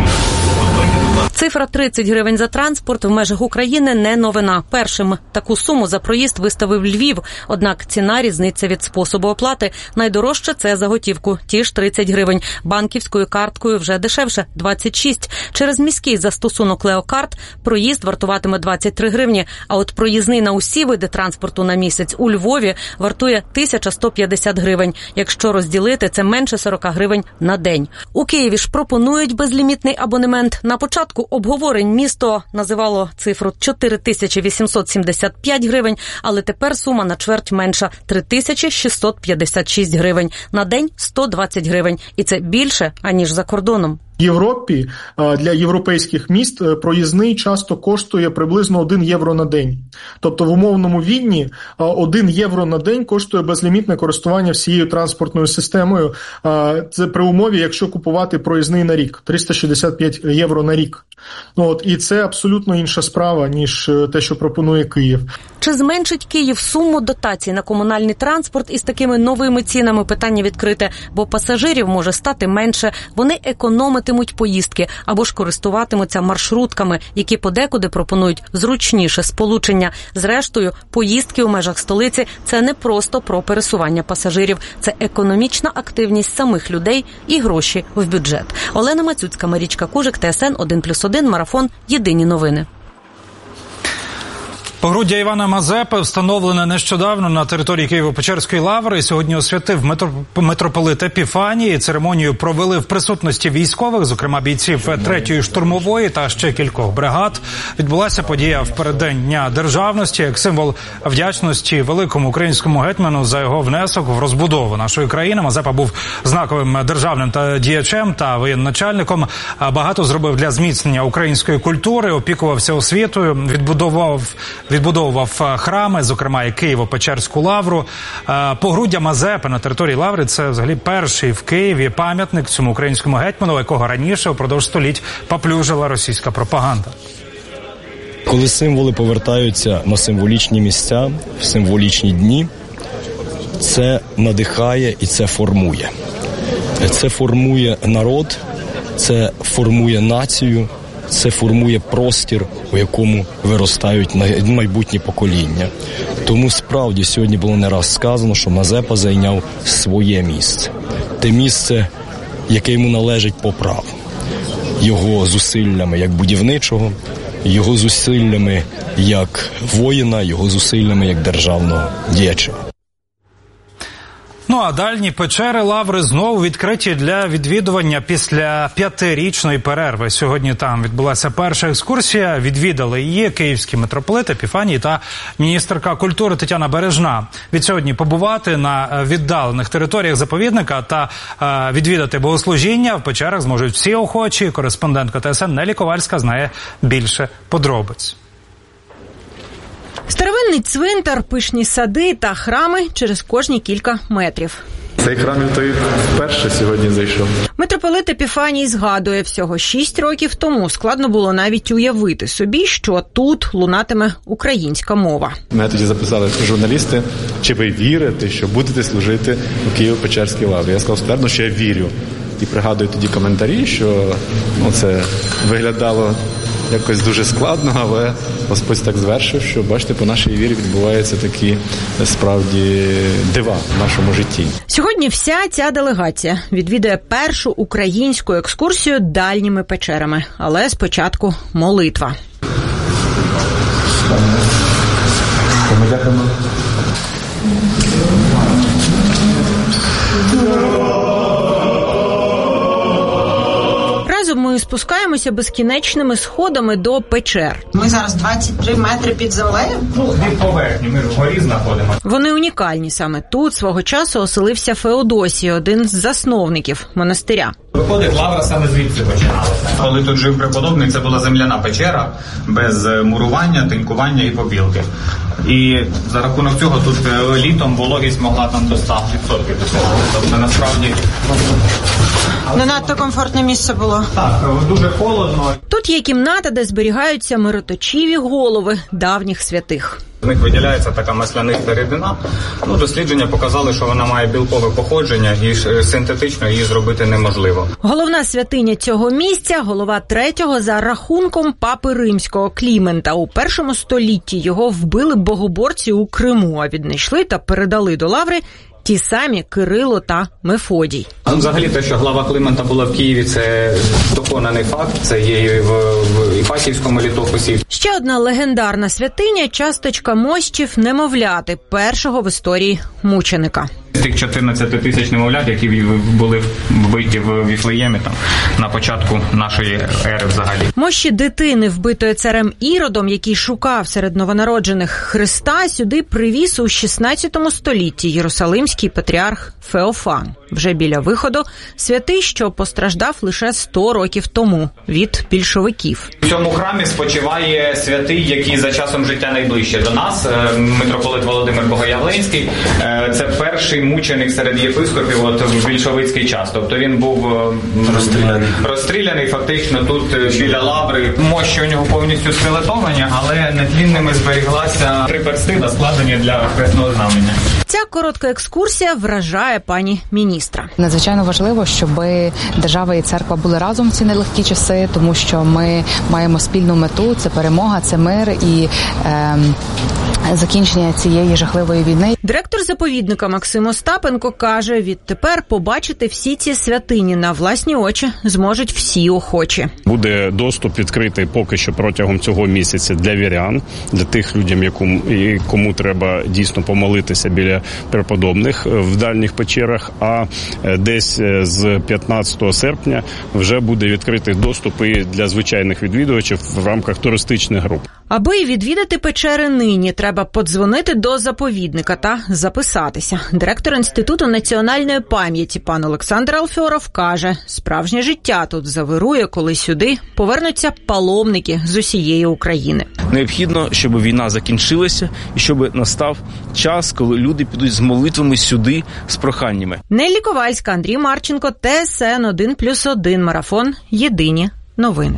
Цифра тридцять гривень за транспорт в межах України не новина. Першим таку суму за проїзд виставив Львів. Однак ціна різниця від способу оплати. Найдорожче – це за готівку. Ті ж тридцять гривень. Банківською карткою вже дешевше – двадцять шість. Через міський застосунок Леокарт проїзд вартуватиме двадцять три гривні. А от проїзний на усі види транспорту на місяць у Львові вартує тисяча сто п'ятдесят гривень. Якщо розділити, це менше сорок гривень на день. У Києві ж пропонують безлімітний абонемент. На початку обговорень місто називало цифру чотири тисячі вісімсот сімдесят п'ять гривень, але тепер сума на чверть менша – три тисячі шістсот п'ятдесят шість гривень. На день – сто двадцять гривень. І це більше, аніж за кордоном. В Європі для європейських міст проїзний часто коштує приблизно один євро на день. Тобто в умовному Відні один євро на день коштує безлімітне користування всією транспортною системою. Це при умові, якщо купувати проїзний на рік. триста шістдесят п'ять євро на рік. От, і це абсолютно інша справа, ніж те, що пропонує Київ. Чи зменшить Київ суму дотацій на комунальний транспорт із такими новими цінами? Питання відкрите, бо пасажирів може стати менше, вони економитимуть поїздки або ж користуватимуться маршрутками, які подекуди пропонують зручніше сполучення. Зрештою, поїздки у межах столиці – це не просто про пересування пасажирів, це економічна активність самих людей і гроші в бюджет. Олена Мацюцька, Марічка Кужик, Т С Н один плюс один, Марафон, Єдині новини. Погруддя Івана Мазепи, встановлене нещодавно на території Києво-Печерської лаври, сьогодні освятив митрополит Епіфаній. Церемонію провели в присутності військових, зокрема бійців третьої штурмової та ще кількох бригад. Відбулася подія в переддень Дня Державності, як символ вдячності великому українському гетьману за його внесок в розбудову нашої країни. Мазепа був знаковим державним та діячем та воєначальником. Багато зробив для зміцнення української культури, опікувався освітою, відбудовував Відбудовував храми, зокрема і Києво-Печерську лавру. Погруддя Мазепи на території лаври – це взагалі перший в Києві пам'ятник цьому українському гетьману, якого раніше упродовж століть поплюжила російська пропаганда. Коли символи повертаються на символічні місця, в символічні дні, це надихає і це формує. Це формує народ, це формує націю, це формує простір, у якому виростають майбутні покоління. Тому справді сьогодні було не раз сказано, що Мазепа зайняв своє місце. Те місце, яке йому належить по праву. Його зусиллями як будівничого, його зусиллями як воїна, його зусиллями як державного діяча. Ну а дальні печери лаври знову відкриті для відвідування після п'ятирічної перерви. Сьогодні там відбулася перша екскурсія. Відвідали її київський митрополит Епіфаній та міністерка культури Тетяна Бережна. Від сьогодні побувати на віддалених територіях заповідника та е, відвідати богослужіння в печерах зможуть всі охочі. Кореспондентка Т С Н Нелі Ковальська знає більше подробиць. Старовинний цвинтар, пишні сади та храми через кожні кілька метрів. Цей храм той вперше сьогодні зайшов. Митрополит Епіфаній згадує, всього шість років тому складно було навіть уявити собі, що тут лунатиме українська мова. Мене тоді записали журналісти, чи ви вірите, що будете служити у Києво-Печерській лаврі. Я сказав ствердно, що я вірю. І пригадую тоді коментарі, що ну, це виглядало якось дуже складно, але Господь так звершив, що, бачите, по нашій вірі відбуваються такі, справді, дива в нашому житті. Сьогодні вся ця делегація відвідує першу українську екскурсію дальніми печерами. Але спочатку молитва. Ми дякуємо. Ми спускаємося безкінечними сходами до печер. Ми зараз двадцять три метри під землею? Ну, від поверхні, ми вгорі знаходимося. Вони унікальні. Саме тут свого часу оселився Феодосій, один з засновників монастиря. Виходить, лавра саме звідси починалася. Коли тут жив преподобний, це була земляна печера, без мурування, тинькування і побілки. І за рахунок цього тут літом вологість могла там до ста відсотків досягати. Тобто, насправді... Не надто комфортне місце було. Так, дуже холодно. Тут є кімната, де зберігаються мироточиві голови давніх святих. З них виділяється така масляниста рідина. Ну, дослідження показали, що вона має білкове походження і синтетично її зробити неможливо. Головна святиня цього місця – голова третього за рахунком папи римського Клімента. У першому столітті його вбили богоборці у Криму, а віднайшли та передали до лаври ті самі Кирило та Мефодій. Ну, взагалі те, що глава Климента була в Києві, це доконаний факт. Це є в, в Іпатівському літописі. Ще одна легендарна святиня – часточка мощів немовляти, першого в історії мученика. З тих чотирнадцяти тисяч немовлят, які були вбиті в Віфлеємі там на початку нашої ери взагалі. Мощі дитини, вбитої царем Іродом, який шукав серед новонароджених Христа, сюди привіз у шістнадцятому столітті єрусалимський патріарх Феофан. Вже біля виходу святий, що постраждав лише сто років тому від більшовиків. У цьому храмі спочиває святий, який за часом життя найближче до нас, митрополит Володимир Богоявленський. Це перший мученик серед єпископів от в більшовицький час. Тобто він був розстріляний, розстріляний фактично тут біля лаври. Мощі у нього повністю скелетовані, але нетлінними зберіглася три персти, складені для хресного знамення. Ця коротка екскурсія вражає пані міністра. Надзвичайно важливо, щоб держава і церква були разом в ці нелегкі часи, тому що ми маємо спільну мету – це перемога, це мир і е, закінчення цієї жахливої війни. Директор заповідника Максим Остапенко каже, відтепер побачити всі ці святині на власні очі зможуть всі охочі. Буде доступ відкритий поки що протягом цього місяця для вірян, для тих людям, якому, кому треба дійсно помолитися біля преподобних в дальніх печерах, а десь з п'ятнадцятого серпня вже буде відкритий доступ і для звичайних відвідувачів в рамках туристичних груп. Аби відвідати печери нині, треба подзвонити до заповідника та записатися. Директор Інституту національної пам'яті пан Олександр Алфьоров каже, справжнє життя тут завирує, коли сюди повернуться паломники з усієї України. Необхідно, щоб війна закінчилася і щоб настав час, коли люди підуть з молитвами сюди, з проханнями. Неллі Ковальська, Андрій Марченко, Т С Н один плюс один, марафон «Єдині новини».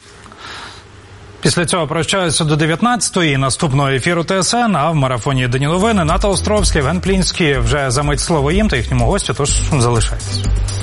Після цього прощаються до дев'ятнадцятої наступного ефіру Т С Н, а в марафоні «Єдині новини» Ната Островська, Євген Плінський. Вже за мить слово їм та їхньому гостю, тож залишайтесь.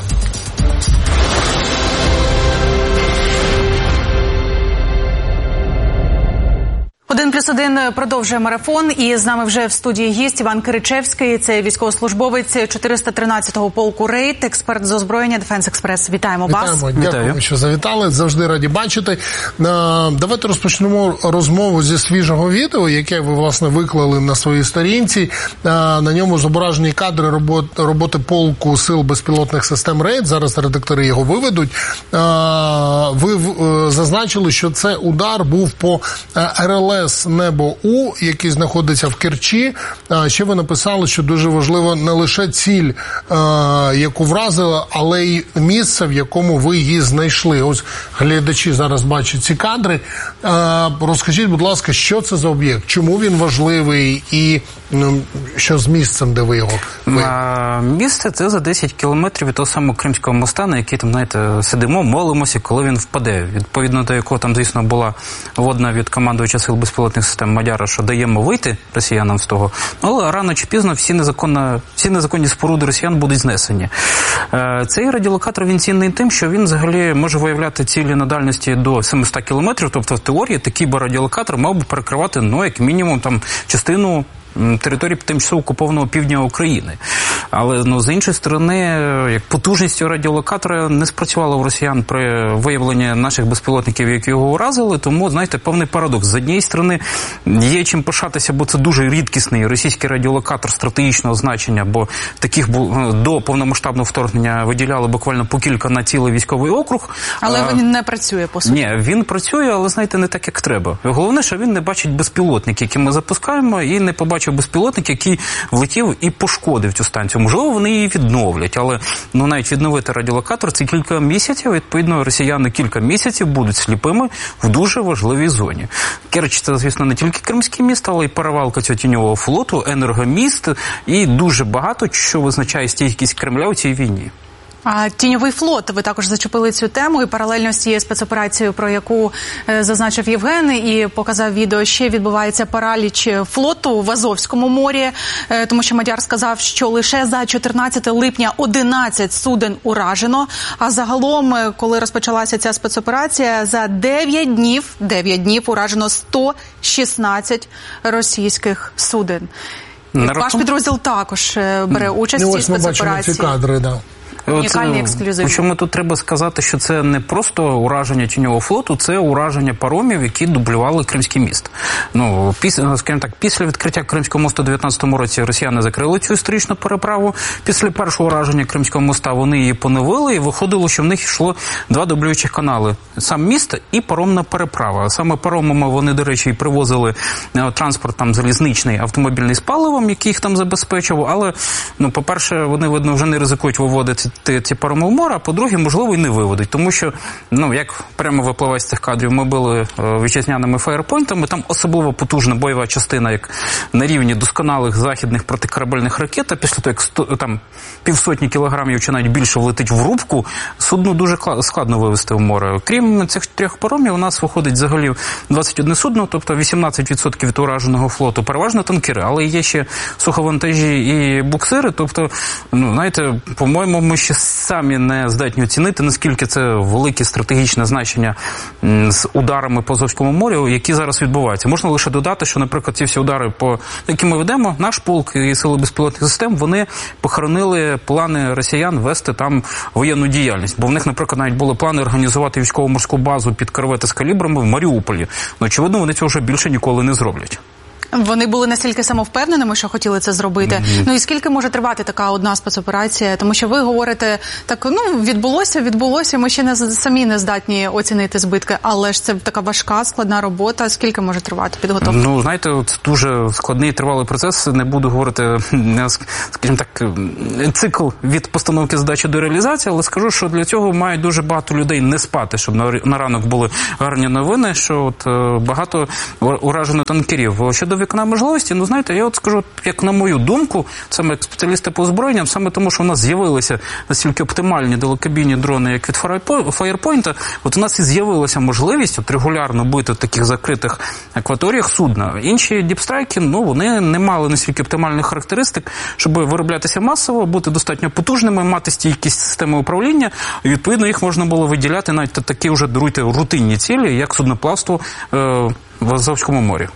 Один плюс один продовжує марафон, і з нами вже в студії гість Іван Киричевський, це військовослужбовець чотириста тринадцятого полку «Рейд», експерт з озброєння «Дефенс Експрес». Вітаємо вас. Вітаємо, дякую, що завітали, завжди раді бачити. Давайте розпочнемо розмову зі свіжого відео, яке ви, власне, виклали на своїй сторінці. На ньому зображені кадри роботи полку сил безпілотних систем «Рейд», зараз редактори його виведуть. Ви зазначили, що це удар був по Ер Ел Ес «Небо-У», який знаходиться в Керчі. Ще ви написали, що дуже важливо не лише ціль, яку вразили, але й місце, в якому ви її знайшли. Ось глядачі зараз бачать ці кадри. Розкажіть, будь ласка, що це за об'єкт, чому він важливий і ну, що з місцем, де ви його виявили? Місце – це за десять кілометрів від того самого Кримського моста, на який там, знаєте, сидимо, молимося, коли він впаде. Відповідно до якого там, звісно, була водна від командувача сил безпілотних систем Мадяра, що даємо вийти росіянам з того. Але рано чи пізно всі незаконні, всі незаконні споруди росіян будуть знесені. Цей радіолокатор, він цінний тим, що він взагалі може виявляти цілі на дальності до сімсот кілометрів, тобто в теорії такий би радіолокатор мав би перекривати, ну, як мінімум, там, частину території тимчасово окупованого півдня України. Але, ну, з іншої сторони, як потужність радіолокатора не спрацювала в росіян при виявленні наших безпілотників, які його уразили, тому, знаєте, певний парадокс. З однієї сторони, є чим пишатися, бо це дуже рідкісний російський радіолокатор стратегічного значення, бо таких до повномасштабного вторгнення виділяли буквально по кілька на цілий військовий округ. Але а... він не працює, по суті. Ні, він працює, але, знаєте, не так, як треба. Головне, що він не бачить безпілотник, який ми запускаємо, і не побачить безпілотник, який влетів і пошкодив цю станцію. Можливо, вони її відновлять, але ну, навіть відновити радіолокатор – це кілька місяців. Відповідно, росіяни кілька місяців будуть сліпими в дуже важливій зоні. Керч – це, звісно, не тільки Кримське місто, але й перевалка цього тіньового флоту, енергоміст і дуже багато, що визначає стійкість Кремля у цій війні. А тіньовий флот, ви також зачепили цю тему, і паралельно з цією спецоперацією, про яку е, зазначив Євген і показав відео, ще відбувається параліч флоту в Азовському морі, е, тому що Мадяр сказав, що лише за чотирнадцятого липня одинадцять суден уражено, а загалом, коли розпочалася ця спецоперація, за дев'ять днів, дев'ять днів уражено сто шістнадцять російських суден. Ваш підрозділ також бере участь в цій спецоперації. Ось ми бачимо ці кадри, да. Унікальний ексклюзив. Причому тут треба сказати, що це не просто ураження тіньового флоту, це ураження паромів, які дублювали Кримський міст. Ну, після, скажімо так, після відкриття Кримського мосту у дев'ятнадцятому році росіяни закрили цю історичну переправу. Після першого ураження Кримського моста вони її поновили, і виходило, що в них йшло два дублюючих канали. Сам міст і паромна переправа. Саме паромами вони, до речі, і привозили транспорт там залізничний, автомобільний з паливом, який їх там забезпечував. Але, ну, по-перше, вони, видно, вже не ризикують виводити ці пароми в море, а по-друге, можливо, і не виводить. Тому що, ну, як прямо випливає з цих кадрів, ми били вітчизняними фаєрпойнтами, там особливо потужна бойова частина, як на рівні досконалих західних протикорабельних ракет, а після того, як сто, там, півсотні кілограмів чи навіть більше влетить в рубку, судно дуже складно вивести в море. Крім цих трьох паромів, у нас виходить взагалі двадцять одне судно, тобто вісімнадцять відсотків від ураженого флоту, переважно танкери, але є ще суховантажі і буксири, тобто, ну, знаєте, по-моєму, ми ще самі не здатні оцінити, наскільки це велике стратегічне значення з ударами по Азовському морю, які зараз відбуваються. Можна лише додати, що, наприклад, ці всі удари, по які ми ведемо, наш полк і сили безпілотних систем, вони похоронили плани росіян вести там воєнну діяльність. Бо в них, наприклад, навіть були плани організувати військово-морську базу під корвети з калібрами в Маріуполі. Ну, очевидно, вони цього вже більше ніколи не зроблять. Вони були настільки самовпевненими, що хотіли це зробити. Mm-hmm. Ну і скільки може тривати така одна спецоперація? Тому що ви говорите, так, ну, відбулося, відбулося, ми ще не самі не здатні оцінити збитки, але ж це така важка, складна робота. Скільки може тривати підготовка? Ну, знаєте, це дуже складний, тривалий процес. Не буду говорити, скажімо так, цикл від постановки задачі до реалізації, але скажу, що для цього має дуже багато людей не спати, щоб на ранок були гарні новини, що от багато уражено танкерів. Щодо виконання можливості, ну, знаєте, я от скажу, як на мою думку, саме як спеціалісти по озброєнням, саме тому, що у нас з'явилися настільки оптимальні далекобійні дрони, як від Фаєрпойнта, от у нас і з'явилася можливість от регулярно бити в таких закритих акваторіях судна. Інші діпстрайки, ну, вони не мали настільки оптимальних характеристик, щоб вироблятися масово, бути достатньо потужними, мати стійкість системи управління, і, відповідно, їх можна було виділяти навіть такі вже, даруйте, рутинні цілі, як судноплавство е, в Азовському морі.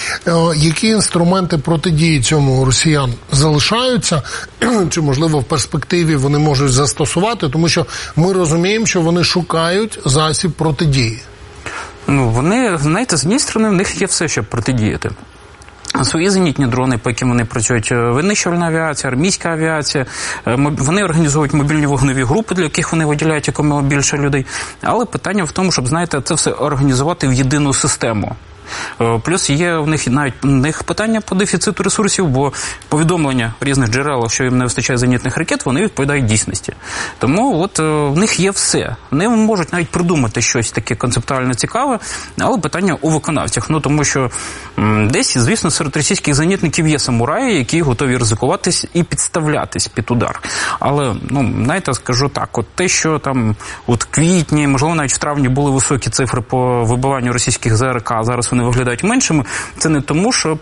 Які інструменти протидії цьому росіян залишаються, чи, можливо, в перспективі вони можуть застосувати, тому що ми розуміємо, що вони шукають засіб протидії? Ну, вони, знаєте, з однієї сторони, в них є все, щоб протидіяти. Свої зенітні дрони, по яким вони працюють, винищувальна авіація, армійська авіація, вони організовують мобільні вогневі групи, для яких вони виділяють якомога більше людей. Але питання в тому, щоб, знаєте, це все організувати в єдину систему. Плюс є в них навіть в них питання по дефіциту ресурсів, бо повідомлення в різних джерелах, що їм не вистачає зенітних ракет, вони відповідають дійсності. Тому от в них є все. Вони можуть навіть придумати щось таке концептуально цікаве, але питання у виконавцях. Ну, тому що м, десь, звісно, серед російських зенітників є самураї, які готові ризикуватись і підставлятись під удар. Але, ну, знаєте, скажу так, от те, що там от квітні, можливо, навіть в травні були високі цифри по вибиванню російських ЗРК, а зараз вони виглядають меншими, це не тому, що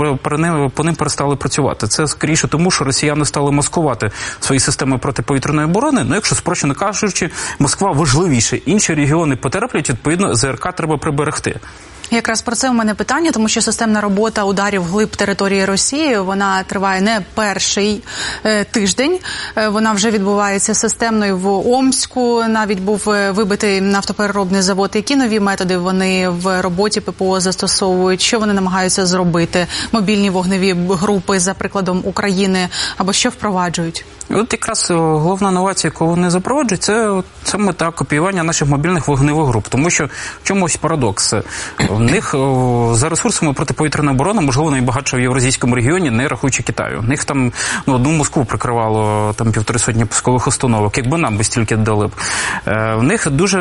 по ним перестали працювати. Це скоріше тому, що росіяни стали маскувати свої системи протиповітряної оборони. Ну, якщо спрощено кажучи, Москва важливіше. Інші регіони потерплять, відповідно, ЗРК треба приберегти. Якраз про це у мене питання, тому що системна робота ударів вглиб території Росії, вона триває не перший е, тиждень, е, вона вже відбувається системною в Омську, навіть був вибитий нафтопереробний завод. Які нові методи вони в роботі ППО застосовують, що вони намагаються зробити? Мобільні вогневі групи, за прикладом України, або що впроваджують? От якраз головна новація, яку вони запроваджують, це саме та копіювання наших мобільних вогневих груп. Тому що в чомусь парадокс. В них за ресурсами протиповітряної оборони, можливо, найбагатша в євразійському регіоні, не рахуючи Китаю. В них там, ну, одну Москву прикривало там півтори сотні пускових установок, якби нам би стільки дали б. В них дуже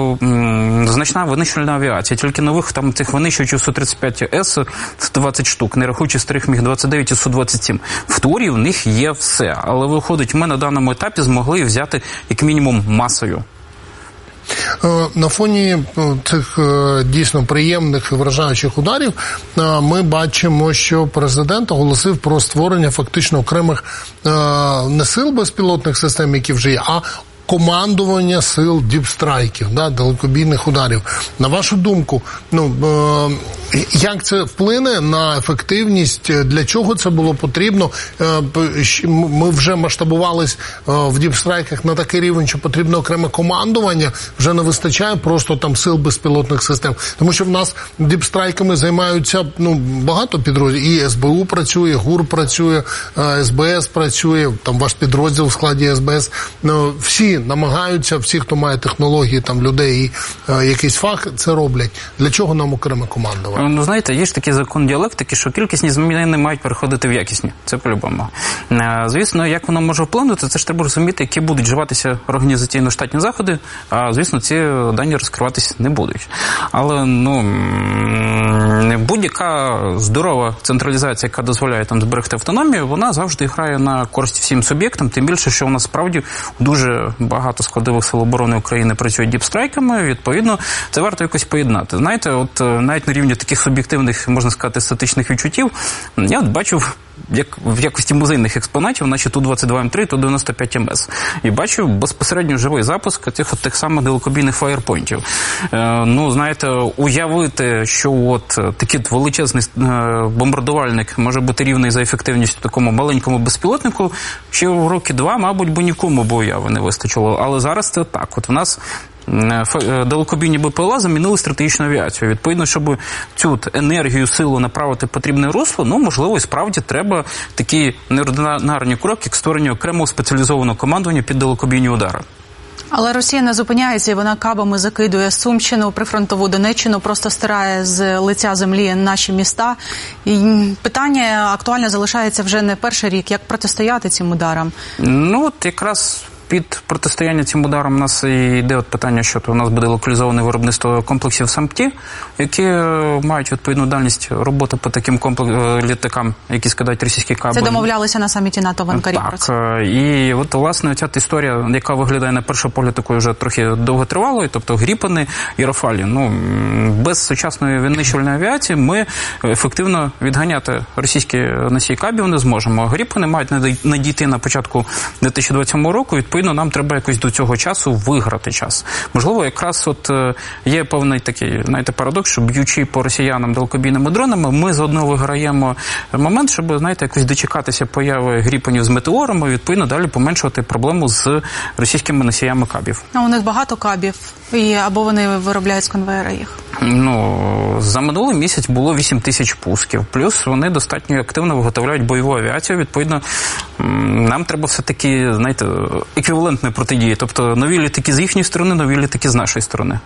м, значна винищувальна авіація. Тільки нових там цих винищувачів Су тридцять п'ять С двадцять штук, не рахуючи старих Міг двадцять дев'ять і Су двадцять сім. В теорії в них є все, але виходить, ми на даному етапі змогли взяти як мінімум масою. На фоні цих дійсно приємних і вражаючих ударів ми бачимо, що президент оголосив про створення фактично окремих не сил безпілотних систем, які вже є, а командування сил діпстрайків, да, далекобійних ударів. На вашу думку, ну, е, як це вплине на ефективність, для чого це було потрібно? Е, ми вже масштабувались е, в діпстрайках на такий рівень, що потрібно окреме командування, вже не вистачає просто там сил безпілотних систем. Тому що в нас діпстрайками займаються, ну, багато підрозділів. І ес бе у працює, ГУР працює, ес бе ес працює, там ваш підрозділ в складі ес бе ес. Ну, всі намагаються, всі, хто має технології, там, людей і е, якийсь фах, це роблять. Для чого нам окреме командування? Ну, знаєте, є ж такий закон діалектики, що кількісні зміни мають переходити в якісні. Це по-любому. Е, звісно, як воно може вплинути, це ж треба розуміти, які будуть вживатися організаційно-штатні заходи, а, звісно, ці дані розкриватися не будуть. Але, ну, будь-яка здорова централізація, яка дозволяє там зберегти автономію, вона завжди грає на користь всім суб'єктам, тим більше, що у нас справді дуже багато складових сил оборони України працюють діпстрайками, відповідно, це варто якось поєднати. Знаєте, от навіть на рівні таких суб'єктивних, можна сказати, статичних відчуттів, я от бачив, як в якості музейних експонатів, наші Ту двадцять два Ем три, Ту дев'яносто п'ять Ем Ес. І бачив безпосередньо живий запуск цих от тих самих далекобійних фаєрпойнтів. Е, ну, знаєте, уявити, що от такий величезний е, бомбардувальник може бути рівний за ефективністю такому маленькому безпілотнику, ще в роки два, мабуть, би нікому б уяви не вистачило. Але зараз це так. От в нас далекобійні Бе Пе Ел А замінили стратегічну авіацію. Відповідно, щоб цю енергію, силу направити в потрібне русло, ну, можливо, і справді треба такі неординарні кроки, як створення окремого спеціалізованого командування під далекобійні удари. Але Росія не зупиняється, і вона кабами закидує Сумщину, прифронтову Донеччину, просто стирає з лиця землі наші міста. І питання актуальне залишається вже не перший рік. Як протистояти цим ударам? Ну, от якраз під протистояння цим ударам у нас і йде от питання, що то у нас буде локалізоване виробництво комплексів САМПТІ, які мають відповідну дальність роботи по таким комплекс... літакам, які скидають російські каби. Це домовлялися на саміті НАТО в Анкарі. Так, і от, власне, ця історія, яка виглядає на перший погляд такою вже трохи довготривалою, тобто Гріпени і Рафалі. Ну, без сучасної винищувальної авіації ми ефективно відганяти російські носії кабів не зможемо. Гріпени мають надійти на початку дві тисячі двадцять сьомого року, відповідно, нам треба якось до цього часу виграти час. Можливо, якраз от є певний такий, знаєте, парадокс, що б'ючи по росіянам далекобійними дронами, ми заодно виграємо момент, щоб, знаєте, якось дочекатися появи Гріпенів з метеорами, відповідно, далі поменшувати проблему з російськими носіями кабів. А у них багато кабів, і або вони виробляють з конвейера їх? Ну, за минулий місяць було вісім тисяч пусків, плюс вони достатньо активно виготовляють бойову авіацію, відповідно, нам треба все-таки, знаєте, еквівалентної протидії, тобто нові літаки з їхньої сторони, нові літаки з нашої сторони.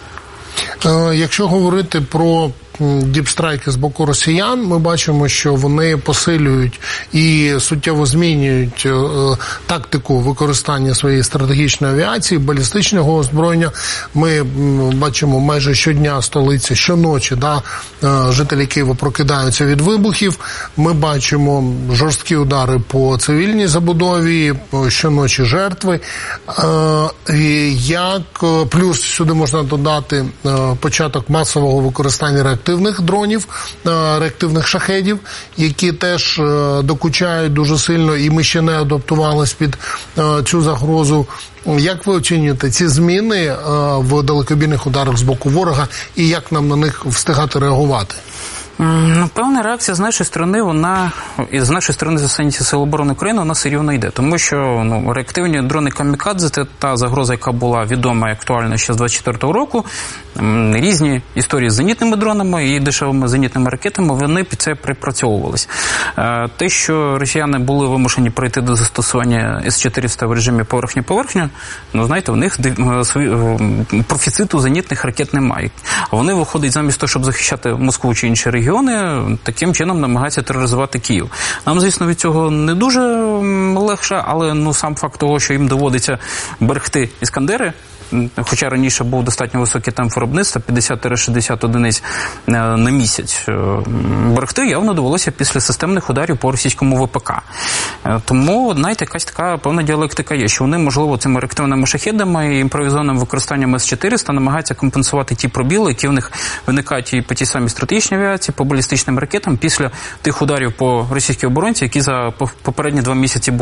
Якщо говорити про діпстрайки з боку росіян, ми бачимо, що вони посилюють і суттєво змінюють е, тактику використання своєї стратегічної авіації, балістичного озброєння. Ми м, бачимо майже щодня столиці, щоночі, да, е, жителі Києва прокидаються від вибухів. Ми бачимо жорсткі удари по цивільній забудові, щоночі жертви. Е, як плюс сюди можна додати е, початок масового використання реактивних дронів, реактивних шахедів, які теж докучають дуже сильно, і ми ще не адаптувалися під цю загрозу. Як ви оцінюєте ці зміни в далекобійних ударах з боку ворога і як нам на них встигати реагувати? Ну, певна реакція з нашої сторони, вона, і з нашої сторони з Сил оборони України, вона все рівно йде. Тому що, ну, реактивні дрони камікадзе, це та загроза, яка була відома і актуальна ще з двадцять четвертого року. Різні історії з зенітними дронами і дешевими зенітними ракетами, вони під це припрацьовувалися. Те, що росіяни були вимушені перейти до застосування С чотириста в режимі поверхня-поверхня, ну, знаєте, у них профіциту зенітних ракет немає. Вони виходять замість того, щоб захищати Москву чи інші регіони, таким чином намагаються тероризувати Київ. Нам, звісно, від цього не дуже легше, але, ну, сам факт того, що їм доводиться берегти іскандери, хоча раніше був достатньо високий темп виробництва, п'ятдесят шістдесят одиниць на місяць, берегти явно довелося після системних ударів по російському В П К. Тому, знаєте, якась така певна діалектика є, що вони, можливо, цими реактивними шахедами і імпровізованим використанням С чотириста намагаються компенсувати ті пробіли, які в них виникають і по тій самій стратегічній авіації, по балістичним ракетам після тих ударів по російській оборонці, які за попередні два місяці були.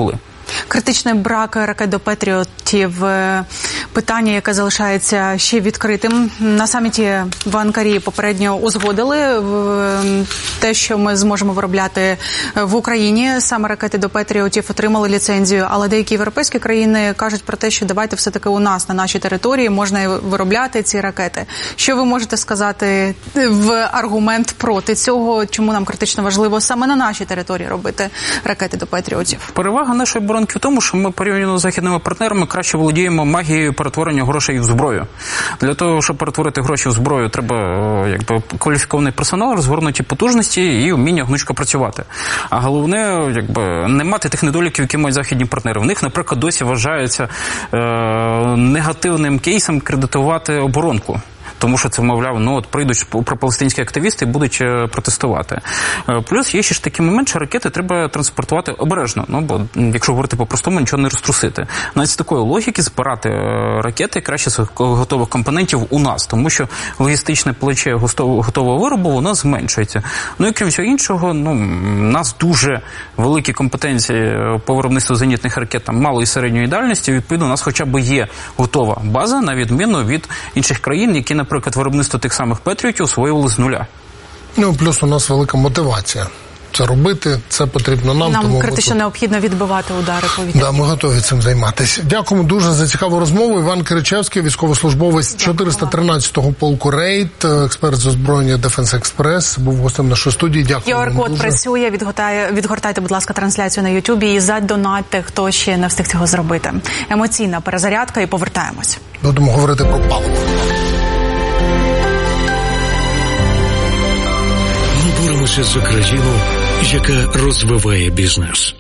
Критичний брак ракет до Петріотів – питання, яке залишається ще відкритим. На саміті в Анкарі попередньо узгодили те, що ми зможемо виробляти в Україні. Саме ракети до Петріотів отримали ліцензію, але деякі європейські країни кажуть про те, що давайте все-таки у нас, на нашій території, можна виробляти ці ракети. Що ви можете сказати в аргумент проти цього? Чому нам критично важливо саме на нашій території робити ракети до Петріотів? Перевага нашої оборонки в тому, що ми порівняно з західними партнерами краще володіємо магією перетворення грошей в зброю. Для того, щоб перетворити гроші в зброю, треба якби кваліфікований персонал, розгорнуті потужності і вміння гнучко працювати. А головне, якби не мати тих недоліків, які мають західні партнери. В них, наприклад, досі вважається е- негативним кейсом кредитувати оборонку. Тому що це, мовляв, ну от прийдуть пропалестинські активісти і будуть протестувати. Плюс є ще ж такий момент, що ракети треба транспортувати обережно. Ну, бо якщо говорити по-простому, нічого не розтрусити. Навіть з такої логіки збирати ракети краще з готових компонентів у нас, тому що логістичне плече готового виробу, воно зменшується. Ну і крім всього іншого, ну, у нас дуже великі компетенції по виробництву зенітних ракет там, малої і середньої дальності. Відповідно, у нас хоча б є готова база, на відміну від інших країн, які, наприклад, виробництво тих самих Петріотів освоювали з нуля. Ну, плюс у нас велика мотивація. Це робити, це потрібно нам. Нам тому критично необхідно відбивати удари повітря. Да, ми готові цим займатися. Дякуємо дуже за цікаву розмову. Іван Киричевський, військовослужбовець чотириста тринадцятого полку «Рейд», експерт з озброєння «Дефенс Експрес», був гостем нашої студії. Дякую. ку ар-код працює, відгортайте, відгортайте, будь ласка, трансляцію на Ютубі і задонатьте, хто ще не встиг цього зробити. Емоційна перезарядка і повертаємось. Будемо говорити про паливо. Ми боремося за країну, яка розвиває бізнес.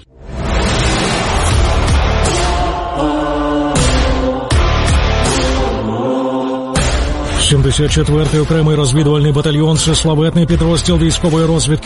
сімдесят четвертий окремий розвідувальний батальйон – це славетний підрозділ військової розвідки